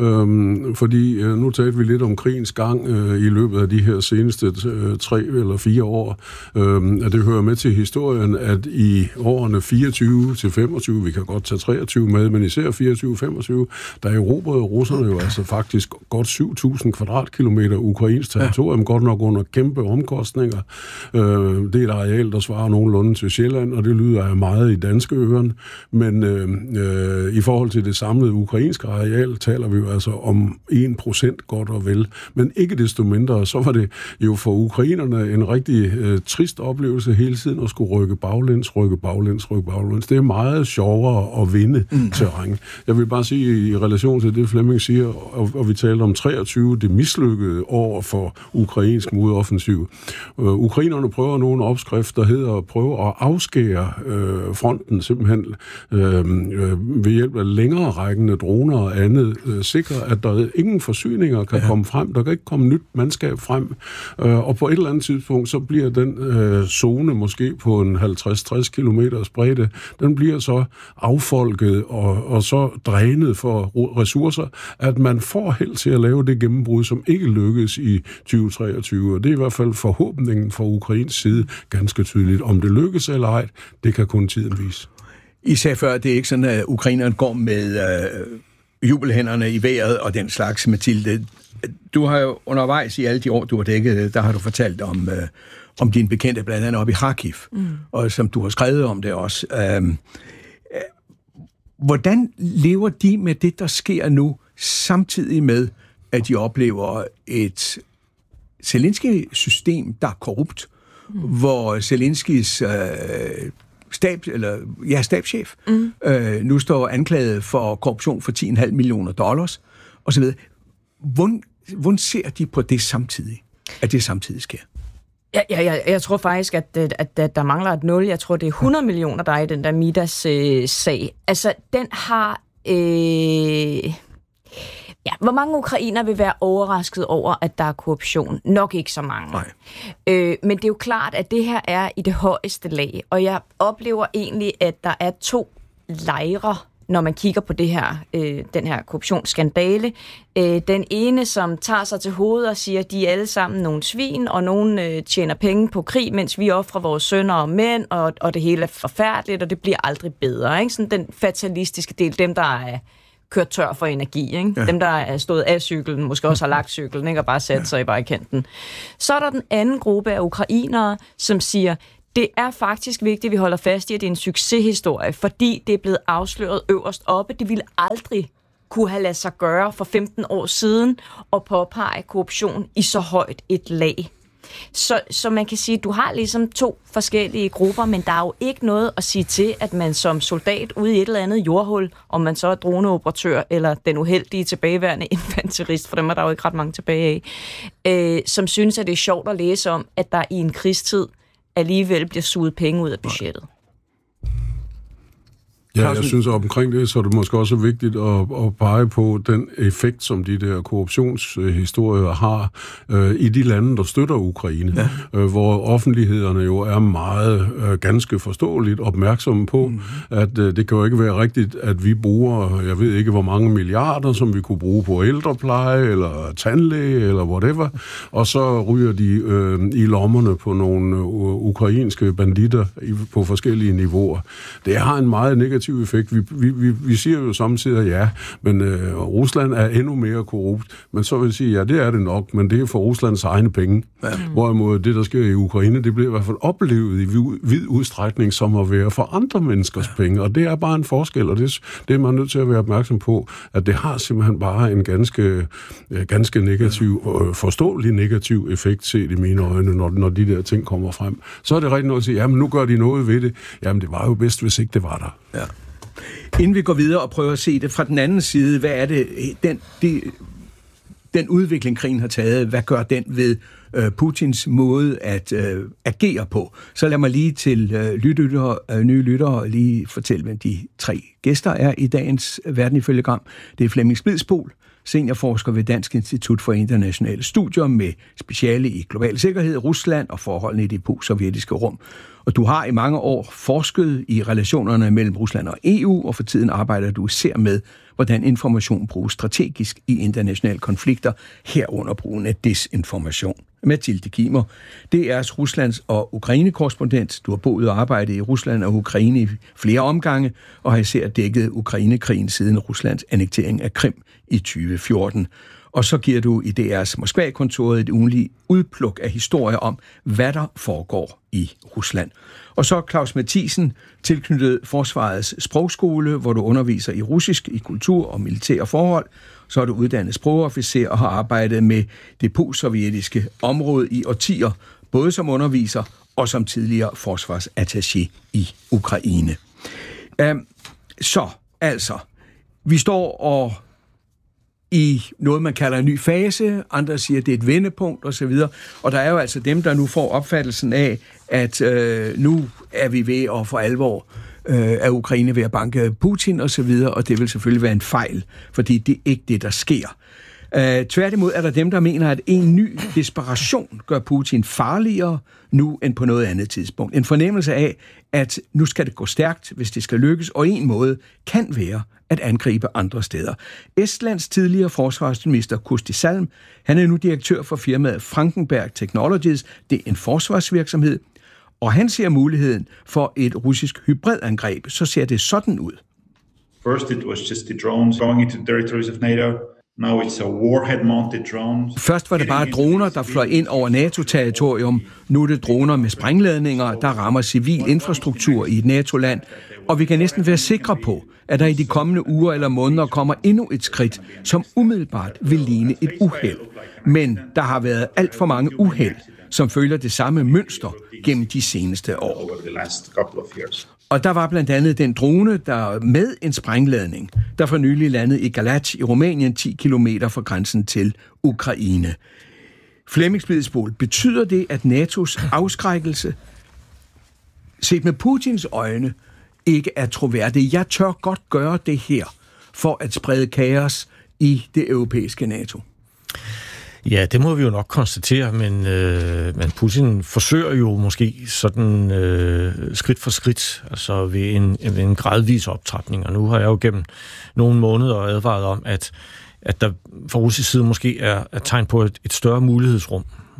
fordi nu talte vi lidt om krigens gang i løbet af de her seneste 3 eller 4 år, at det hører med til historien, at i årene 24 til 25, vi kan godt tage 23 med, men især 24-25, der erobrede russerne jo altså faktisk godt 7.000 kvadratkilometer ukrainsk territorium, godt nok under kæmpe omkostninger. Det er et areal, der svarer nogenlunde til Sjælland, og det lyder af meget i danske øren, men i forhold til det samlede ukrainske areal taler vi jo altså om 1% godt og vel. Men ikke desto mindre, så var det jo for ukrainerne en rigtig trist oplevelse hele tiden at skulle rykke baglæns. Det er meget sjovere at vinde terræn. Jeg vil bare sige i relation til det, Flemming siger, og vi talte om 23, det mislykkede år for ukrainsk modoffensiv. Ukrainerne prøver nogle opskrifter, der hedder at prøve at afskære fronten simpelthen ved hjælp af længere rækkende droner og andet, sikre, at der ingen forsyninger kan komme frem, der kan ikke komme nyt mandskab frem, og på et eller andet tidspunkt, så bliver den zone måske på en 50-60 kilometers bredde, den bliver så affolket og så drænet for ressourcer, at man får held til at lave det gennembrud, som ikke lykkes i 2023, og det er i hvert fald forhåbningen fra Ukrains side ganske tydeligt. Om det lykkes eller ej, det kan kun tiden vise. I sagde før, det er ikke sådan, at ukrainerne går med jubelhænderne i vejret og den slags, Mathilde. Du har jo undervejs i alle de år, du har dækket, der har du fortalt om dine bekendte, blandt andet oppe i Kharkiv, og som du har skrevet om det også. Hvordan lever de med det, der sker nu, samtidig med, at de oplever et Zelensky-system, der er korrupt, hvor Zelenskys stabschef nu står anklaget for korruption for $10,5 millioner osv. Hvordan ser de på det samtidig, at det samtidig sker? Jeg tror faktisk, at der mangler et 0. Jeg tror, det er 100 millioner, der er i den der Midas-sag. Altså, den har... hvor mange ukrainer vil være overrasket over, at der er korruption? Nok ikke så mange. Men det er jo klart, at det her er i det højeste lag, og jeg oplever egentlig, at der er 2 lejre, når man kigger på det her, den her korruptionsskandale. Den ene, som tager sig til hovedet og siger, at de er alle sammen nogle svin, og nogen tjener penge på krig, mens vi offrer vores sønner og mænd, og det hele er forfærdeligt, og det bliver aldrig bedre. Ikke? Sådan den fatalistiske del, dem der er kørt tør for energi. Ikke? Ja. Dem, der er stået af cyklen, måske også har lagt cyklen, ikke? Og bare sat sig i vejkanten. Så er der den anden gruppe af ukrainere, som siger, det er faktisk vigtigt, at vi holder fast i, at det er en succeshistorie, fordi det er blevet afsløret øverst oppe. Det ville aldrig kunne have ladet sig gøre for 15 år siden og påpege korruption i så højt et lag. Så man kan sige, at du har ligesom 2 forskellige grupper, men der er jo ikke noget at sige til, at man som soldat ude i et eller andet jordhul, om man så er droneoperatør eller den uheldige tilbageværende infanterist, for dem er der jo ikke ret mange tilbage af, som synes, at det er sjovt at læse om, at der i en krigstid alligevel bliver suget penge ud af budgettet. Ja, jeg synes, at omkring det, så er det måske også vigtigt at pege på den effekt, som de der korruptionshistorier har i de lande, der støtter Ukraine, hvor offentlighederne jo er meget ganske forståeligt opmærksomme på, at det kan jo ikke være rigtigt, at vi bruger, jeg ved ikke hvor mange milliarder, som vi kunne bruge på ældrepleje, eller tandlæge, eller whatever, og så ryger de i lommerne på nogle ukrainske banditter på forskellige niveauer. Det har en meget negativ effekt. Vi siger jo samtidig, ja, men Rusland er endnu mere korrupt, men så vil jeg sige, ja, det er det nok, men det er for Ruslands egne penge. Ja. Hvorimod det, der sker i Ukraine, det bliver i hvert fald oplevet i vid udstrækning som at være for andre menneskers penge, og det er bare en forskel, og det er man nødt til at være opmærksom på, at det har simpelthen bare en ganske negativ, forståelig negativ effekt set i mine øjne, når de der ting kommer frem. Så er det rigtig noget at sige, jamen nu gør de noget ved det. Jamen det var jo bedst, hvis ikke det var der. Ja. Inden vi går videre og prøver at se det fra den anden side, hvad er det, den udvikling, krigen har taget, hvad gør den ved Putins måde at agere på? Så lad mig lige til nye lyttere lige fortælle, hvem de 3 gæster er i dagens Verden ifølge Gram. Det er Flemming Spidsbol, seniorforsker ved Dansk Institut for Internationale Studier med speciale i global sikkerhed, Rusland og forholdene i det postsovjetiske rum. Og du har i mange år forsket i relationerne mellem Rusland og EU, og for tiden arbejder du især med, hvordan information bruges strategisk i internationale konflikter, herunder brugen af desinformation. Mathilde Kimer, DR's Ruslands- og Ukraine-korrespondent. Du har boet og arbejdet i Rusland og Ukraine i flere omgange, og har især dækket Ukrainekrigen siden Ruslands annektering af Krim i 2014. Og så giver du i DR's Moskva-kontoret et ugenligt udpluk af historier om, hvad der foregår i Rusland. Og så Claus Mathisen, tilknyttet Forsvarets Sprogskole, hvor du underviser i russisk, i kultur og militære forhold. Så er du uddannet sprogofficer og har arbejdet med det postsovjetiske område i årtier, både som underviser og som tidligere forsvarsattaché i Ukraine. Så altså, vi står og i noget, man kalder en ny fase, andre siger, at det er et vendepunkt osv., og der er jo altså dem, der nu får opfattelsen af, at nu er vi ved at for alvor af Ukraine ved at banke Putin osv., og det vil selvfølgelig være en fejl, fordi det er ikke det, der sker. Tværtimod er der dem, der mener, at en ny desperation gør Putin farligere nu end på noget andet tidspunkt. En fornemmelse af, at nu skal det gå stærkt, hvis det skal lykkes, og en måde kan være at angribe andre steder. Estlands tidligere forsvarsminister Kusti Salm, han er nu direktør for firmaet Frankenberg Technologies. Det er en forsvarsvirksomhed, og han ser muligheden for et russisk hybridangreb. Så ser det sådan ud. First it was just the drones going into territories of NATO. Now it's a warhead-mounted drone. Først var det bare droner, der fløj ind over NATO-territorium. Nu er det droner med sprængladninger, der rammer civil infrastruktur i et NATO-land. Og vi kan næsten være sikre på, at der i de kommende uger eller måneder kommer endnu et skridt, som umiddelbart vil ligne et uheld. Men der har været alt for mange uheld, som følger det samme mønster gennem de seneste år. Og der var blandt andet den drone, der med en sprængladning, der for nylig landede i Galați i Rumænien 10 kilometer fra grænsen til Ukraine. Flemming Spidsbol, betyder det, at NATO's afskrækkelse, set med Putins øjne, ikke er troværdig? Jeg tør godt gøre det her for at sprede kaos i det europæiske NATO. Ja, det må vi jo nok konstatere, men Putin forsøger jo måske sådan skridt for skridt, altså ved en gradvis optrapning. Og nu har jeg jo gennem nogle måneder advaret om, at der fra russisk side måske er tegn på et større mulighedsrum.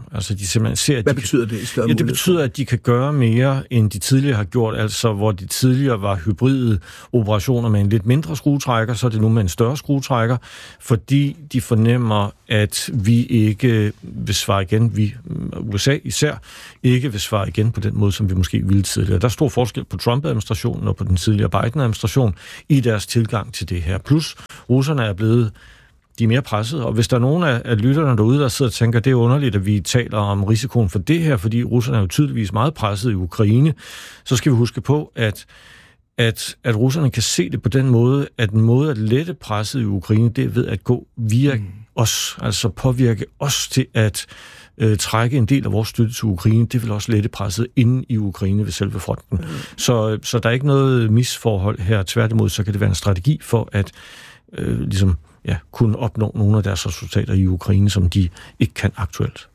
Altså, de simpelthen ser, at Hvad betyder det? Ja, det betyder, at de kan gøre mere, end de tidligere har gjort. Altså, hvor de tidligere var hybride operationer med en lidt mindre skruetrækker, så er det nu med en større skruetrækker, fordi de fornemmer, at vi ikke vil svare igen, USA især, ikke vil svare igen på den måde, som vi måske ville tidligere. Der er stor forskel på Trump-administrationen og på den tidligere Biden-administration i deres tilgang til det her. Plus, russerne er blevet de er mere presset, og hvis der er nogen af lytterne derude, der sidder og tænker, det er underligt, at vi taler om risikoen for det her, fordi russerne er jo tydeligvis meget presset i Ukraine, så skal vi huske på, at russerne kan se det på den måde, at en måde at lette presset i Ukraine, det er ved at gå via os, altså påvirke os til at trække en del af vores støtte til Ukraine. Det vil også lette presset inde i Ukraine ved selve fronten. Så der er ikke noget misforhold her. Tværtimod, så kan det være en strategi for at kunne opnå nogle af deres resultater i Ukraine, som de ikke kan aktuelt.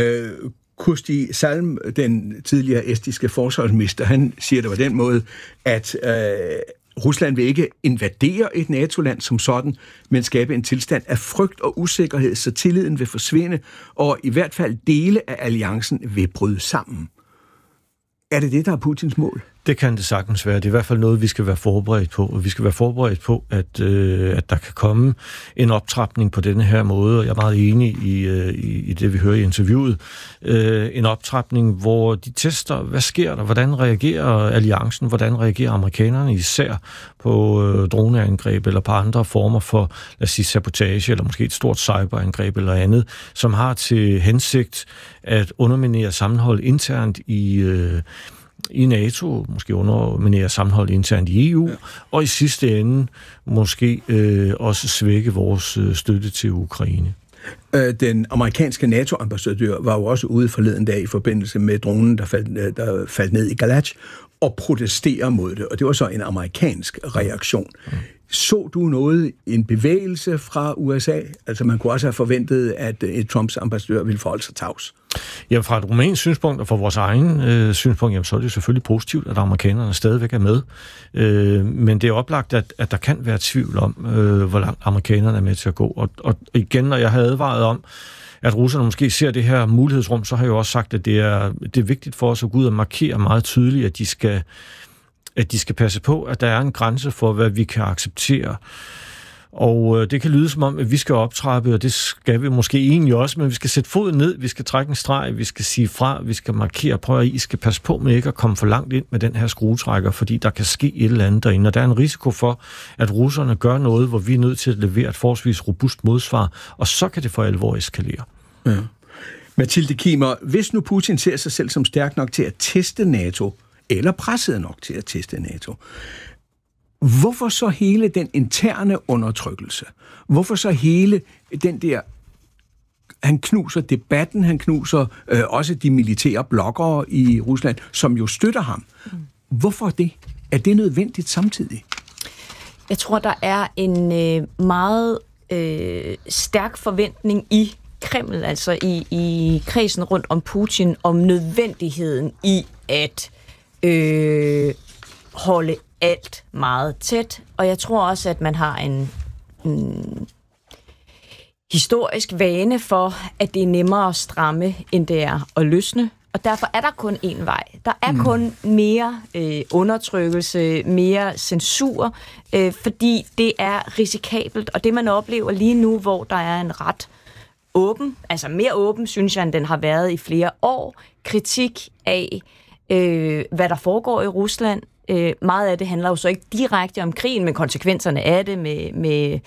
Kursti Salm, den tidligere estiske forsvarsminister, han siger det på den måde, at Rusland vil ikke invadere et NATO-land som sådan, men skabe en tilstand af frygt og usikkerhed, så tilliden vil forsvinde, og i hvert fald dele af alliancen vil bryde sammen. Er det det, der er Putins mål? Det kan det sagtens være. Det er i hvert fald noget, vi skal være forberedt på. Og vi skal være forberedt på, at der kan komme en optrapning på denne her måde. Og jeg er meget enig i det, vi hører i interviewet. En optrapning, hvor de tester, hvad sker der? Hvordan reagerer alliancen? Hvordan reagerer amerikanerne især på droneangreb eller på andre former for, lad os sige, sabotage eller måske et stort cyberangreb eller andet, som har til hensigt at underminere sammenhold internt i NATO, måske underminere sammenhold internt i EU, og i sidste ende måske også svække vores støtte til Ukraine. Den amerikanske NATO-ambassadør var jo også ude forleden dag i forbindelse med dronen, der faldt ned i Galach, og protesterer mod det, og det var så en amerikansk reaktion. Så du en bevægelse fra USA? Altså man kunne også have forventet, at Trumps ambassadør ville forholde sig tavs. Jamen fra et rumænsk synspunkt og fra vores egen synspunkt, jamen, så er det selvfølgelig positivt, at amerikanerne stadigvæk er med. Men det er oplagt, at der kan være tvivl om, hvor langt amerikanerne er med til at gå. Og igen, når jeg har advaret om, at russerne måske ser det her mulighedsrum, så har jeg jo også sagt, at det er vigtigt for os at gå ud og markere meget tydeligt, at de skal passe på, at der er en grænse for, hvad vi kan acceptere. Og det kan lyde som om, at vi skal optrappe, og det skal vi måske egentlig også, men vi skal sætte foden ned, vi skal trække en streg, vi skal sige fra, vi skal markere, prøv at I skal passe på med ikke at komme for langt ind med den her skruetrækker, fordi der kan ske et eller andet derinde, og der er en risiko for, at russerne gør noget, hvor vi er nødt til at levere et forholdsvis robust modsvar, og så kan det for alvor eskalere. Ja. Mathilde Kiemer, hvis nu Putin ser sig selv som stærk nok til at teste NATO, eller presset nok til at teste NATO, hvorfor så hele den interne undertrykkelse? Hvorfor så hele den der... Han knuser debatten, han knuser også de militære bloggere i Rusland, som jo støtter ham. Hvorfor det? Er det nødvendigt samtidig? Jeg tror, der er en meget stærk forventning i Kreml, altså i kredsen rundt om Putin, om nødvendigheden i at holde alt meget tæt, og jeg tror også, at man har en historisk vane for, at det er nemmere at stramme, end det er at løsne, og derfor er der kun én vej. Der er kun mere undertrykkelse, mere censur, fordi det er risikabelt, og det man oplever lige nu, hvor der er en ret åben, altså mere åben, synes jeg, end den har været i flere år, kritik af, hvad der foregår i Rusland. Meget af det handler jo så ikke direkte om krigen, men konsekvenserne af det med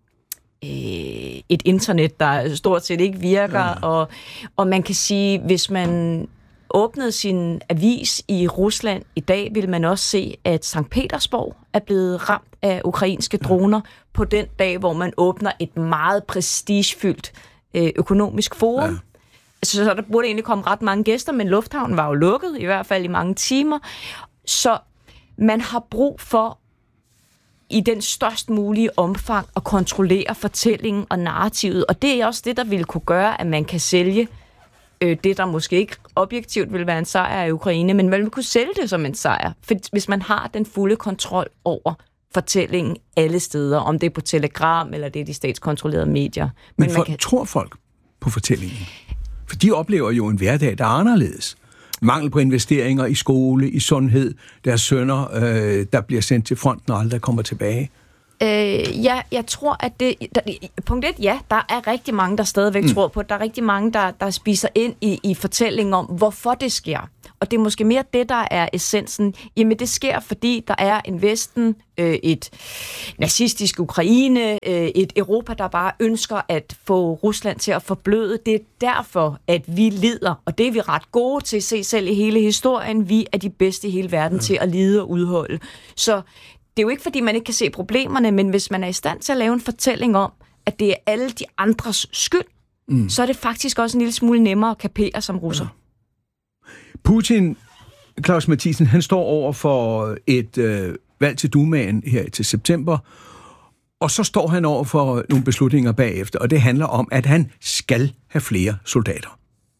et internet, der stort set ikke virker. Og man kan sige, hvis man åbnede sin avis i Rusland i dag, vil man også se, at Sankt Petersborg er blevet ramt af ukrainske droner på den dag, hvor man åbner et meget prestigefyldt økonomisk forum. Ja. Så der burde egentlig komme ret mange gæster, men lufthavnen var jo lukket, i hvert fald i mange timer. Så man har brug for i den størst mulige omfang at kontrollere fortællingen og narrativet, og det er også det, der vil kunne gøre, at man kan sælge det, der måske ikke objektivt vil være en sejr i Ukraine, men man vil kunne sælge det som en sejr, for hvis man har den fulde kontrol over fortællingen alle steder, om det er på Telegram, eller det er de statskontrollerede medier. Men tror folk på fortællingen? For de oplever jo en hverdag, der er anderledes. Mangel på investeringer i skole, i sundhed, deres sønner, der bliver sendt til fronten og aldrig kommer tilbage. Jeg tror, at punkt 1, ja, der er rigtig mange, der stadigvæk tror på det. Der er rigtig mange, der spiser ind i fortællingen om, hvorfor det sker. Og det er måske mere det, der er essensen. Jamen, det sker, fordi der er en Vesten, et nazistisk Ukraine, et Europa, der bare ønsker at få Rusland til at forbløde. Det er derfor, at vi lider, og det er vi ret gode til at se selv i hele historien. Vi er de bedste i hele verden til at lide og udholde. Så det er jo ikke, fordi man ikke kan se problemerne, men hvis man er i stand til at lave en fortælling om, at det er alle de andres skyld, så er det faktisk også en lille smule nemmere at kapere som russer. Ja. Putin, Claus Mathiesen, han står over for et valg til Dumaen her til september, og så står han over for nogle beslutninger bagefter, og det handler om, at han skal have flere soldater.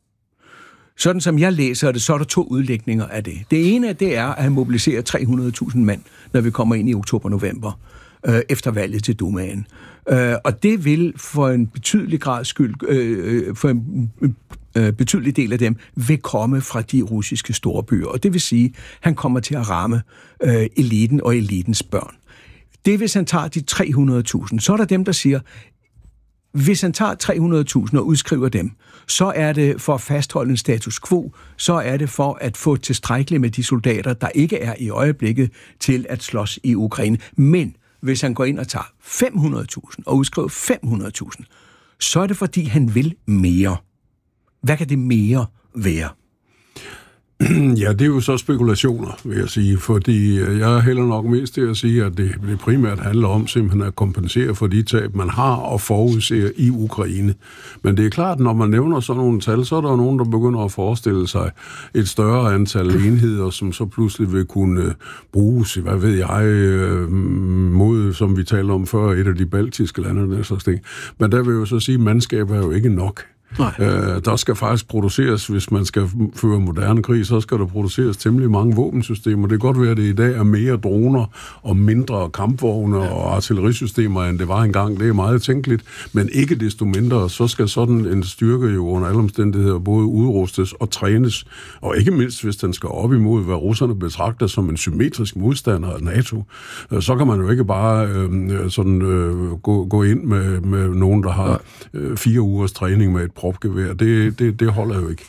Sådan som jeg læser det, så er der 2 udlægninger af det. Det ene, det er, at han mobiliserer 300.000 mand, når vi kommer ind i oktober-november, efter valget til Dumaen. Og det vil for en betydelig grad skyld, for en betydelig del af dem, vil komme fra de russiske storbyer. Og det vil sige, at han kommer til at ramme eliten og elitens børn. Det hvis han tager de 300.000, så er der dem, der siger, hvis han tager 300.000 og udskriver dem, så er det for at fastholde en status quo, så er det for at få tilstrækkeligt med de soldater, der ikke er i øjeblikket, til at slås i Ukraine. Men hvis han går ind og tager 500.000 og udskriver 500.000, så er det fordi, han vil mere. Hvad kan det mere være? Ja, det er jo så spekulationer, vil jeg sige, fordi jeg hælder nok mest til at sige, at det primært handler om simpelthen at kompensere for de tab, man har og forudser i Ukraine. Men det er klart, når man nævner sådan nogle tal, så er der nogen, der begynder at forestille sig et større antal enheder, som så pludselig vil kunne bruges, hvad ved jeg, mod, som vi talte om før, et af de baltiske lande, der slags ting. Men der vil jo så sige, at mandskab er jo ikke nok. Der skal faktisk produceres, hvis man skal føre moderne krig, så skal der produceres temmelig mange våbensystemer. Det kan godt være, at det i dag er mere droner og mindre kampvogne og artillerisystemer, end det var engang. Det er meget tænkeligt, men ikke desto mindre, så skal sådan en styrke jo under alle omstændigheder både udrustes og trænes, og ikke mindst, hvis den skal op imod, hvad russerne betragter som en symmetrisk modstander af NATO. Så kan man jo ikke bare gå ind med nogen, der har 4 ugers træning med et propgevær. Det holder jo ikke.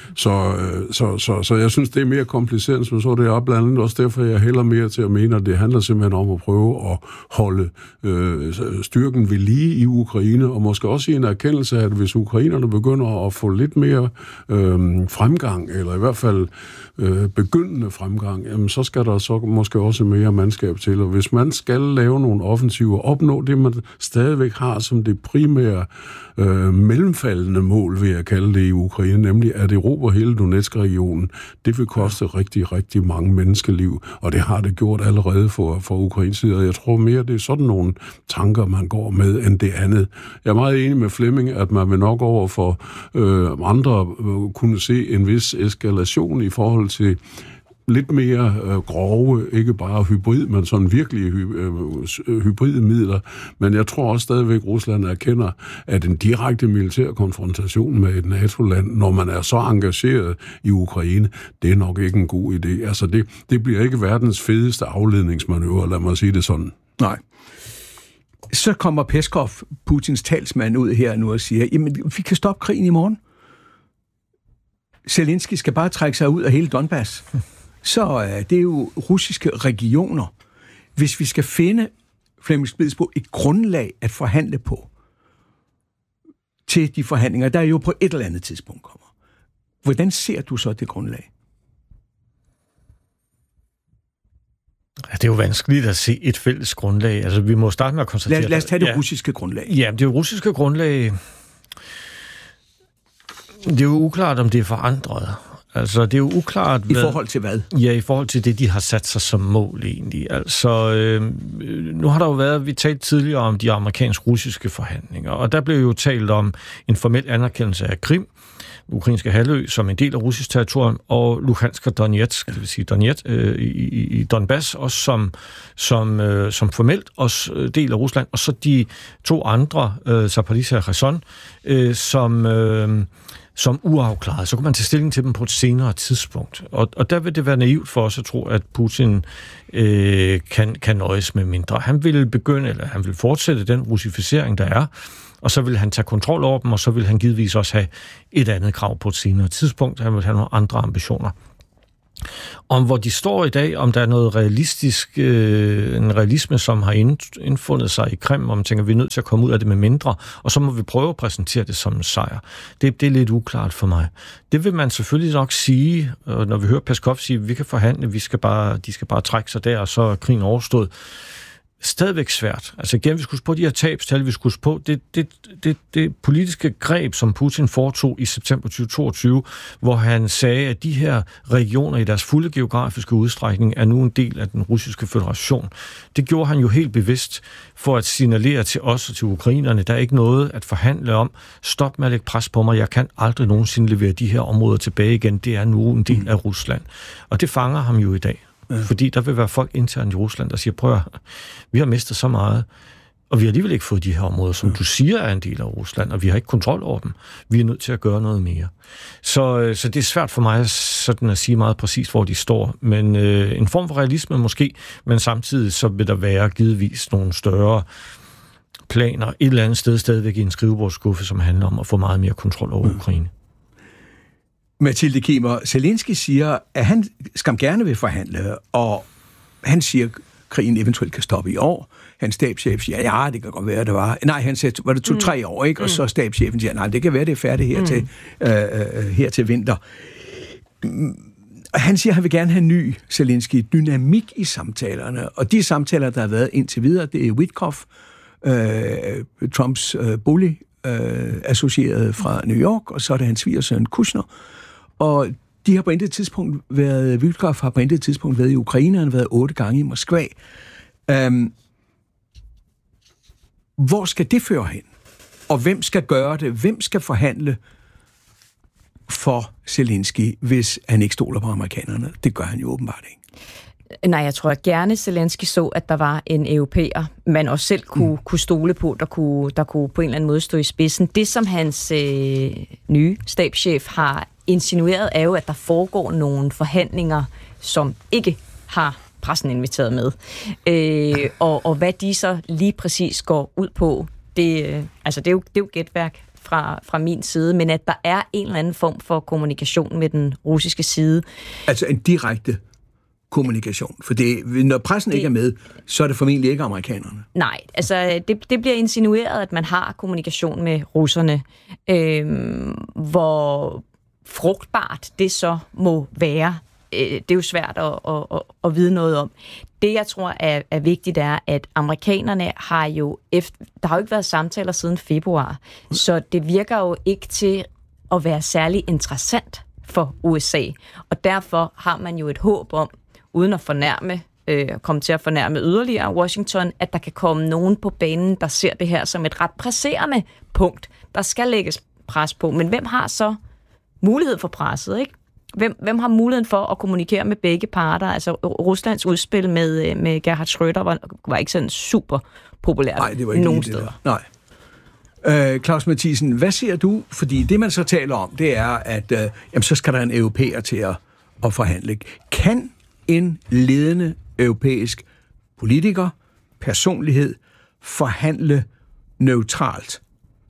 Så jeg synes, det er mere kompliceret, som så det er blandt andet også derfor, jeg hælder mere til at mene, at det handler simpelthen om at prøve at holde styrken ved lige i Ukraine, og måske også i en erkendelse af, at hvis ukrainerne begynder at få lidt mere fremgang, eller i hvert fald begyndende fremgang, jamen, så skal der så måske også mere mandskab til. Og hvis man skal lave nogle offensiver, opnå det, man stadigvæk har som det primære mellemfaldende mål, vil jeg kalde det i Ukraine, nemlig at erobre hele Donetsk-regionen, det vil koste rigtig, rigtig mange menneskeliv, og det har det gjort allerede for Ukraines side, og jeg tror mere, det er sådan nogle tanker, man går med, end det andet. Jeg er meget enig med Flemming, at man vil nok over for andre kunne se en vis eskalation i forhold til lidt mere grove, ikke bare hybrid, men sådan virkelig hybridmidler. Men jeg tror også stadigvæk, Rusland erkender, at en direkte militær konfrontation med et NATO-land, når man er så engageret i Ukraine, det er nok ikke en god idé. Altså det bliver ikke verdens fedeste afledningsmanøvre, lad mig sige det sådan. Nej. Så kommer Peskov, Putins talsmand, ud her nu og siger, jamen, vi kan stoppe krigen i morgen. Zelensky skal bare trække sig ud af hele Donbass. Så det er jo russiske regioner. Hvis vi skal finde, Flemming Spidsbo, et grundlag at forhandle på til de forhandlinger, der jo på et eller andet tidspunkt kommer. Hvordan ser du så det grundlag? Det er jo vanskeligt at se et fælles grundlag. Altså, vi må starte med at konstatere... Lad os tage det russiske grundlag. Ja, det russiske grundlag... Det er jo uklart, om det er forandret. Altså, det er jo uklart... I forhold til hvad? Ja, i forhold til det, de har sat sig som mål, egentlig. Altså, nu har der jo været... Vi talte tidligere om de amerikansk-russiske forhandlinger, og der blev jo talt om en formel anerkendelse af Krim, ukrainske halvø, som en del af russisk territorium, og Luhansk og Donetsk, det vil sige Donetsk, i Donbass, også som formelt også del af Rusland, og så de 2 andre, Zaporizhzhia og Kherson, som uafklaret. Så kan man tage stilling til dem på et senere tidspunkt. Og der vil det være naivt for os at tro, at Putin kan nøjes med mindre. Han vil fortsætte den russificering, der er, og så vil han tage kontrol over dem, og så vil han givetvis også have et andet krav på et senere tidspunkt. Han vil have nogle andre ambitioner. Om hvor de står i dag, om der er noget realistisk, en realisme, som har indfundet sig i Kreml, og man tænker, vi er nødt til at komme ud af det med mindre, og så må vi prøve at præsentere det som en sejr. Det er lidt uklart for mig. Det vil man selvfølgelig nok sige, når vi hører Peskov sige, at vi kan forhandle, de skal bare trække sig der, og så er krigen overstået. Stadigvæk svært. Altså igen, vi skulle huske på de her tabstal, vi skulle huske på det politiske greb, som Putin foretog i september 2022, hvor han sagde, at de her regioner i deres fulde geografiske udstrækning er nu en del af den russiske føderation. Det gjorde han jo helt bevidst for at signalere til os og til ukrainerne, der er ikke noget at forhandle om. Stop med at lægge pres på mig. Jeg kan aldrig nogensinde levere de her områder tilbage igen. Det er nu en del af Rusland. Og det fanger ham jo i dag. Fordi der vil være folk internt i Rusland, der siger, prøv at vi har mistet så meget, og vi har alligevel ikke fået de her områder, som du siger er en del af Rusland, og vi har ikke kontrol over dem. Vi er nødt til at gøre noget mere. Så det er svært for mig sådan at sige meget præcist, hvor de står. Men en form for realisme måske, men samtidig så vil der være givetvis nogle større planer et eller andet sted stadigvæk i en skrivebordsskuffe, som handler om at få meget mere kontrol over Ukraine. Mathilde Kiemer, Zelensky siger, at han skam gerne vil forhandle, og han siger, at krigen eventuelt kan stoppe i år. Hans stabschef siger, ja, det kan godt være, det var. Nej, han sagde, var det 2-3 år, ikke? Og så stabschefen siger, nej, det kan være, det er færdigt her til vinter. Han siger, at han vil gerne have ny, Zelensky, dynamik i samtalerne. Og de samtaler, der har været indtil videre, det er Witkoff, Trumps bully, associeret fra New York, og så er det hans svigersøn Kushner. Og de har på intet tidspunkt været, Witkoff har på intet tidspunkt været i Ukraine, han har været 8 gange i Moskva. Hvor skal det føre hen? Og hvem skal gøre det? Hvem skal forhandle for Zelensky, hvis han ikke stoler på amerikanerne? Det gør han jo åbenbart ikke. Nej, jeg tror gerne, Zelensky så, at der var en europæer, man også selv kunne stole på, der kunne på en eller anden måde stå i spidsen. Det, som hans nye stabschef har insinueret, er jo, at der foregår nogle forhandlinger, som ikke har pressen inviteret med. Og hvad de så lige præcis går ud på, det er jo gætværk fra min side, men at der er en eller anden form for kommunikation med den russiske side. Altså en direkte kommunikation. For når pressen ikke er med, så er det formentlig ikke amerikanerne. Nej, altså det bliver insinueret, at man har kommunikation med russerne. Hvor frugtbart det så må være, det er jo svært at vide noget om. Det, jeg tror er vigtigt, er, at amerikanerne har jo der har jo ikke været samtaler siden februar, så det virker jo ikke til at være særlig interessant for USA. Og derfor har man jo et håb om, uden at komme til at fornærme yderligere Washington, at der kan komme nogen på banen, der ser det her som et ret presserende punkt, der skal lægges pres på. Men hvem har så mulighed for presset, ikke? Hvem har muligheden for at kommunikere med begge parter? Altså Ruslands udspil med Gerhard Schröder var ikke sådan super populært. Nej, det var ikke nogen steder. Nej. Claus Mathisen, hvad siger du? Fordi det, man så taler om, det er, at så skal der en europæer til at forhandle. Kan en ledende europæisk politiker, personlighed, forhandle neutralt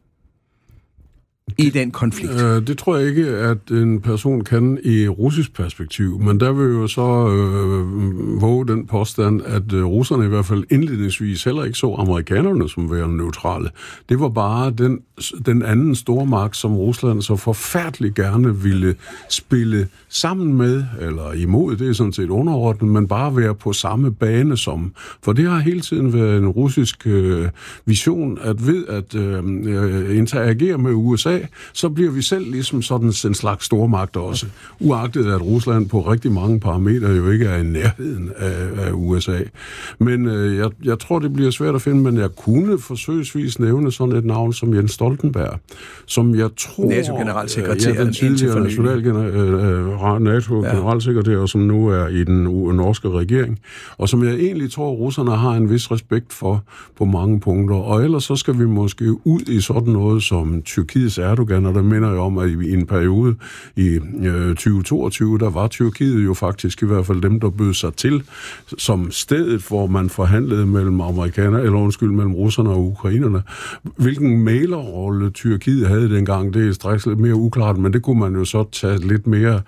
i den konflikt? Det tror jeg ikke, at en person kan i russisk perspektiv, men der vil jo så våge den påstand, at russerne i hvert fald indledningsvis heller ikke så amerikanerne som værende neutrale. Det var bare den anden stormagt, som Rusland så forfærdeligt gerne ville spille sammen med, eller imod, det er sådan set underordnet, men bare være på samme bane som. For det har hele tiden været en russisk vision, at ved at interagere med USA, så bliver vi selv ligesom sådan en slags stormagt også. Uagtet at Rusland på rigtig mange parametre jo ikke er i nærheden af USA. Men jeg tror, det bliver svært at finde, men jeg kunne forsøgsvis nævne sådan et navn som Jens Stoltenberg, som jeg tror... NATO-generalsekretær. Den tidligere NATO-generalsekretær, som nu er i den norske regering, og som jeg egentlig tror, russerne har en vis respekt for på mange punkter. Og ellers så skal vi måske ud i sådan noget som Tyrkiets Erdogan, og der minder jeg om, at i en periode i 2022, der var Tyrkiet jo faktisk i hvert fald dem, der bød sig til, som stedet, hvor man forhandlede mellem mellem russerne og ukrainerne. Hvilken mailerrolle Tyrkiet havde dengang, det er straks lidt mere uklart, men det kunne man jo så tage lidt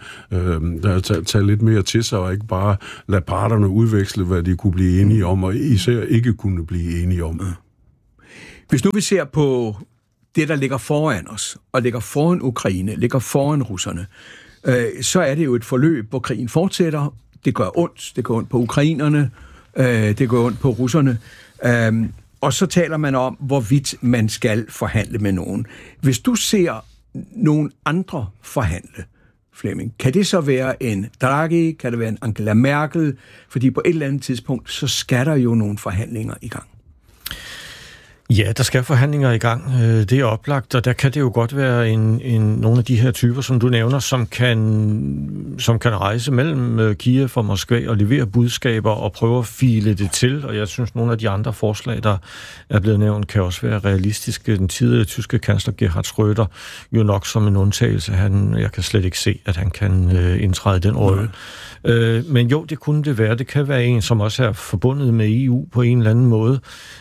mere til sig, og ikke bare lade parterne udveksle, hvad de kunne blive enige om, og især ikke kunne blive enige om. Hvis nu vi ser på det, der ligger foran os, og ligger foran Ukraine, ligger foran russerne, så er det jo et forløb, hvor krigen fortsætter. Det gør ondt. Det gør ondt på ukrainerne. Det gør ondt på russerne. Og så taler man om, hvorvidt man skal forhandle med nogen. Hvis du ser nogen andre forhandle, Flemming, kan det så være en Draghi? Kan det være en Angela Merkel? Fordi på et eller andet tidspunkt, så skal der jo nogle forhandlinger i gang. Ja, der skal forhandlinger i gang. Det er oplagt, og der kan det jo godt være nogle af de her typer, som du nævner, som kan rejse mellem Kiev og Moskva og levere budskaber og prøve at file det til. Og jeg synes, nogle af de andre forslag, der er blevet nævnt, kan også være realistiske. Den tidligere tyske kansler Gerhard Schröder jo nok som en undtagelse. Jeg kan slet ikke se, at han kan indtræde den rolle. Men jo, det kunne det være. Det kan være en, som også er forbundet med EU på en eller anden måde,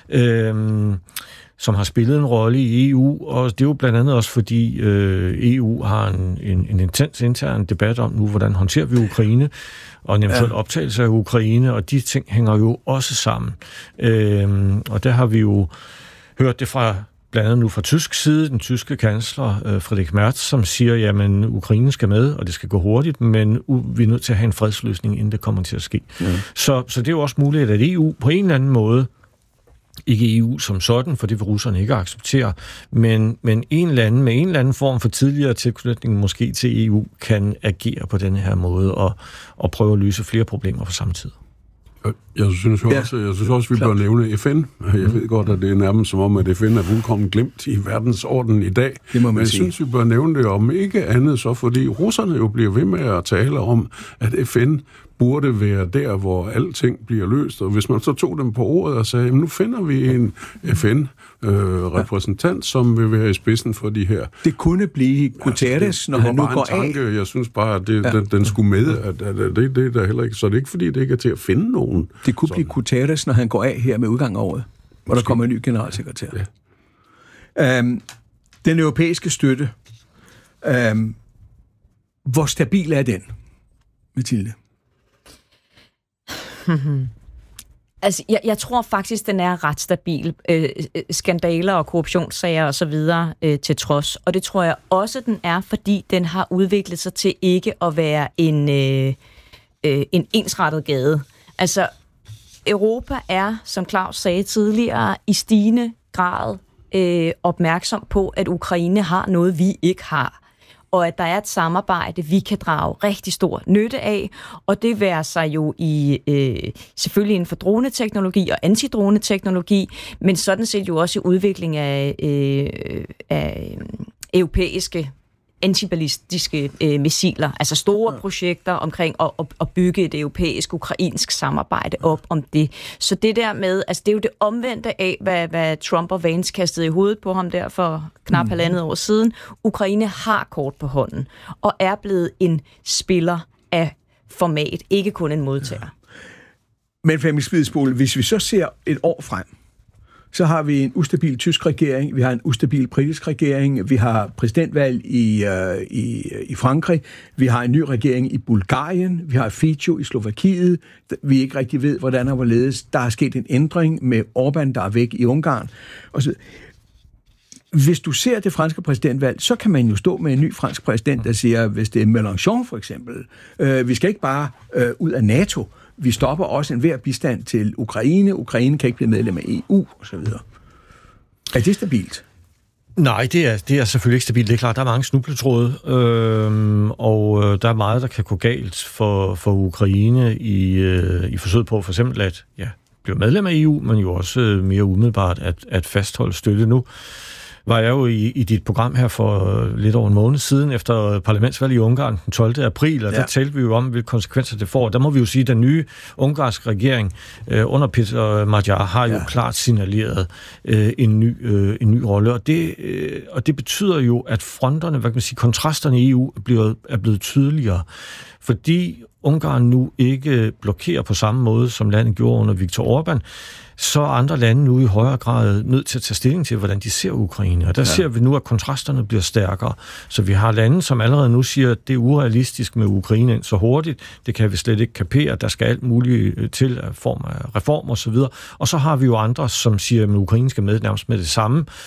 som har spillet en rolle i EU, og det er jo blandt andet også fordi EU har en intens intern debat om nu, hvordan håndterer vi Ukraine, og en eventuel optagelse af Ukraine, og de ting hænger jo også sammen. Og der har vi jo hørt det fra blandt andet nu fra tysk side, den tyske kansler Friedrich Merz, som siger, jamen Ukraine skal med, og det skal gå hurtigt, men vi er nødt til at have en fredsløsning, inden det kommer til at ske. Så det er jo også muligt, at EU på en eller anden måde, ikke EU som sådan, for det vil russerne ikke acceptere, men en eller anden form for tidligere tilknytning måske til EU, kan agere på denne her måde og prøve at løse flere problemer på samme tid. Jeg synes også, vi bør nævne FN. Jeg ved godt, at det er nærmest som om, at FN er fuldkommen glemt i verdensordenen i dag. Men jeg synes, vi bør nævne det om ikke andet, så fordi russerne jo bliver ved med at tale om, at FN burde være der, hvor alting bliver løst. Og hvis man så tog dem på ordet og sagde, nu finder vi en FN-repræsentant, som vil være i spidsen for de her. Det kunne blive Guterres, når han nu går af. Jeg synes bare, at den skulle med. At det er der heller ikke. Så det er ikke, fordi det ikke er til at finde nogen. Det kunne blive Guterres, når han går af her med udgang af året, hvor der kommer en ny generalsekretær. Ja. Den europæiske støtte, hvor stabil er den, Mathilde? Altså, jeg tror faktisk, den er ret stabil. Skandaler og korruptionssager og så videre til trods. Og det tror jeg også, den er, fordi den har udviklet sig til ikke at være en ensrettet gade. Altså, Europa er, som Claus sagde tidligere, i stigende grad opmærksom på, at Ukraine har noget, vi ikke har. Og at der er et samarbejde, vi kan drage rigtig stor nytte af, og det værer sig jo i selvfølgelig inden for droneteknologi og antidroneteknologi, men sådan set jo også i udvikling af europæiske antiballistiske missiler, altså store projekter omkring at bygge et europæisk-ukrainsk samarbejde op om det. Så det der med, altså det er jo det omvendte af, hvad Trump og Vance kastede i hovedet på ham der for knap halvandet år siden. Ukraine har kort på hånden, og er blevet en spiller af format, ikke kun en modtager. Men Flemming Spidsbol, hvis vi så ser et år frem, så har vi en ustabil tysk regering, vi har en ustabil britisk regering, vi har præsidentvalg i Frankrig, vi har en ny regering i Bulgarien, vi har Fico i Slovakiet, vi ikke rigtig ved, hvordan og hvorledes. Der er sket en ændring med Orbán, der er væk i Ungarn. Hvis du ser det franske præsidentvalg, så kan man jo stå med en ny fransk præsident, der siger, hvis det er Mélenchon for eksempel, vi skal ikke bare ud af NATO, vi stopper også enhver bistand til Ukraine. Ukraine kan ikke blive medlem af EU, osv. Er det stabilt? Nej, det er selvfølgelig ikke stabilt. Det er klart, der er mange snubletråde, og der er meget, der kan gå galt for Ukraine i forsøget på for eksempel at blive medlem af EU, men jo også mere umiddelbart at fastholde støtte nu. var jeg jo i dit program her for lidt over en måned siden, efter parlamentsvalget i Ungarn den 12. april, og der talte vi jo om, hvilke konsekvenser det får. Der må vi jo sige, at den nye ungarske regering under Peter Magyar har jo klart signaleret en ny rolle, og det betyder jo, at fronterne, hvad kan man sige, kontrasterne i EU er blevet tydeligere, fordi Ungarn nu ikke blokerer på samme måde, som landet gjorde under Viktor Orbán, så er andre lande nu i højere grad nødt til at tage stilling til, hvordan de ser Ukraine. Og der ser vi nu, at kontrasterne bliver stærkere. Så vi har lande, som allerede nu siger, at det er urealistisk med Ukraine ind så hurtigt. Det kan vi slet ikke kapere. Der skal alt muligt til form af reform og så videre. Og så har vi jo andre, som siger, at Ukraine skal med nærmest med det samme.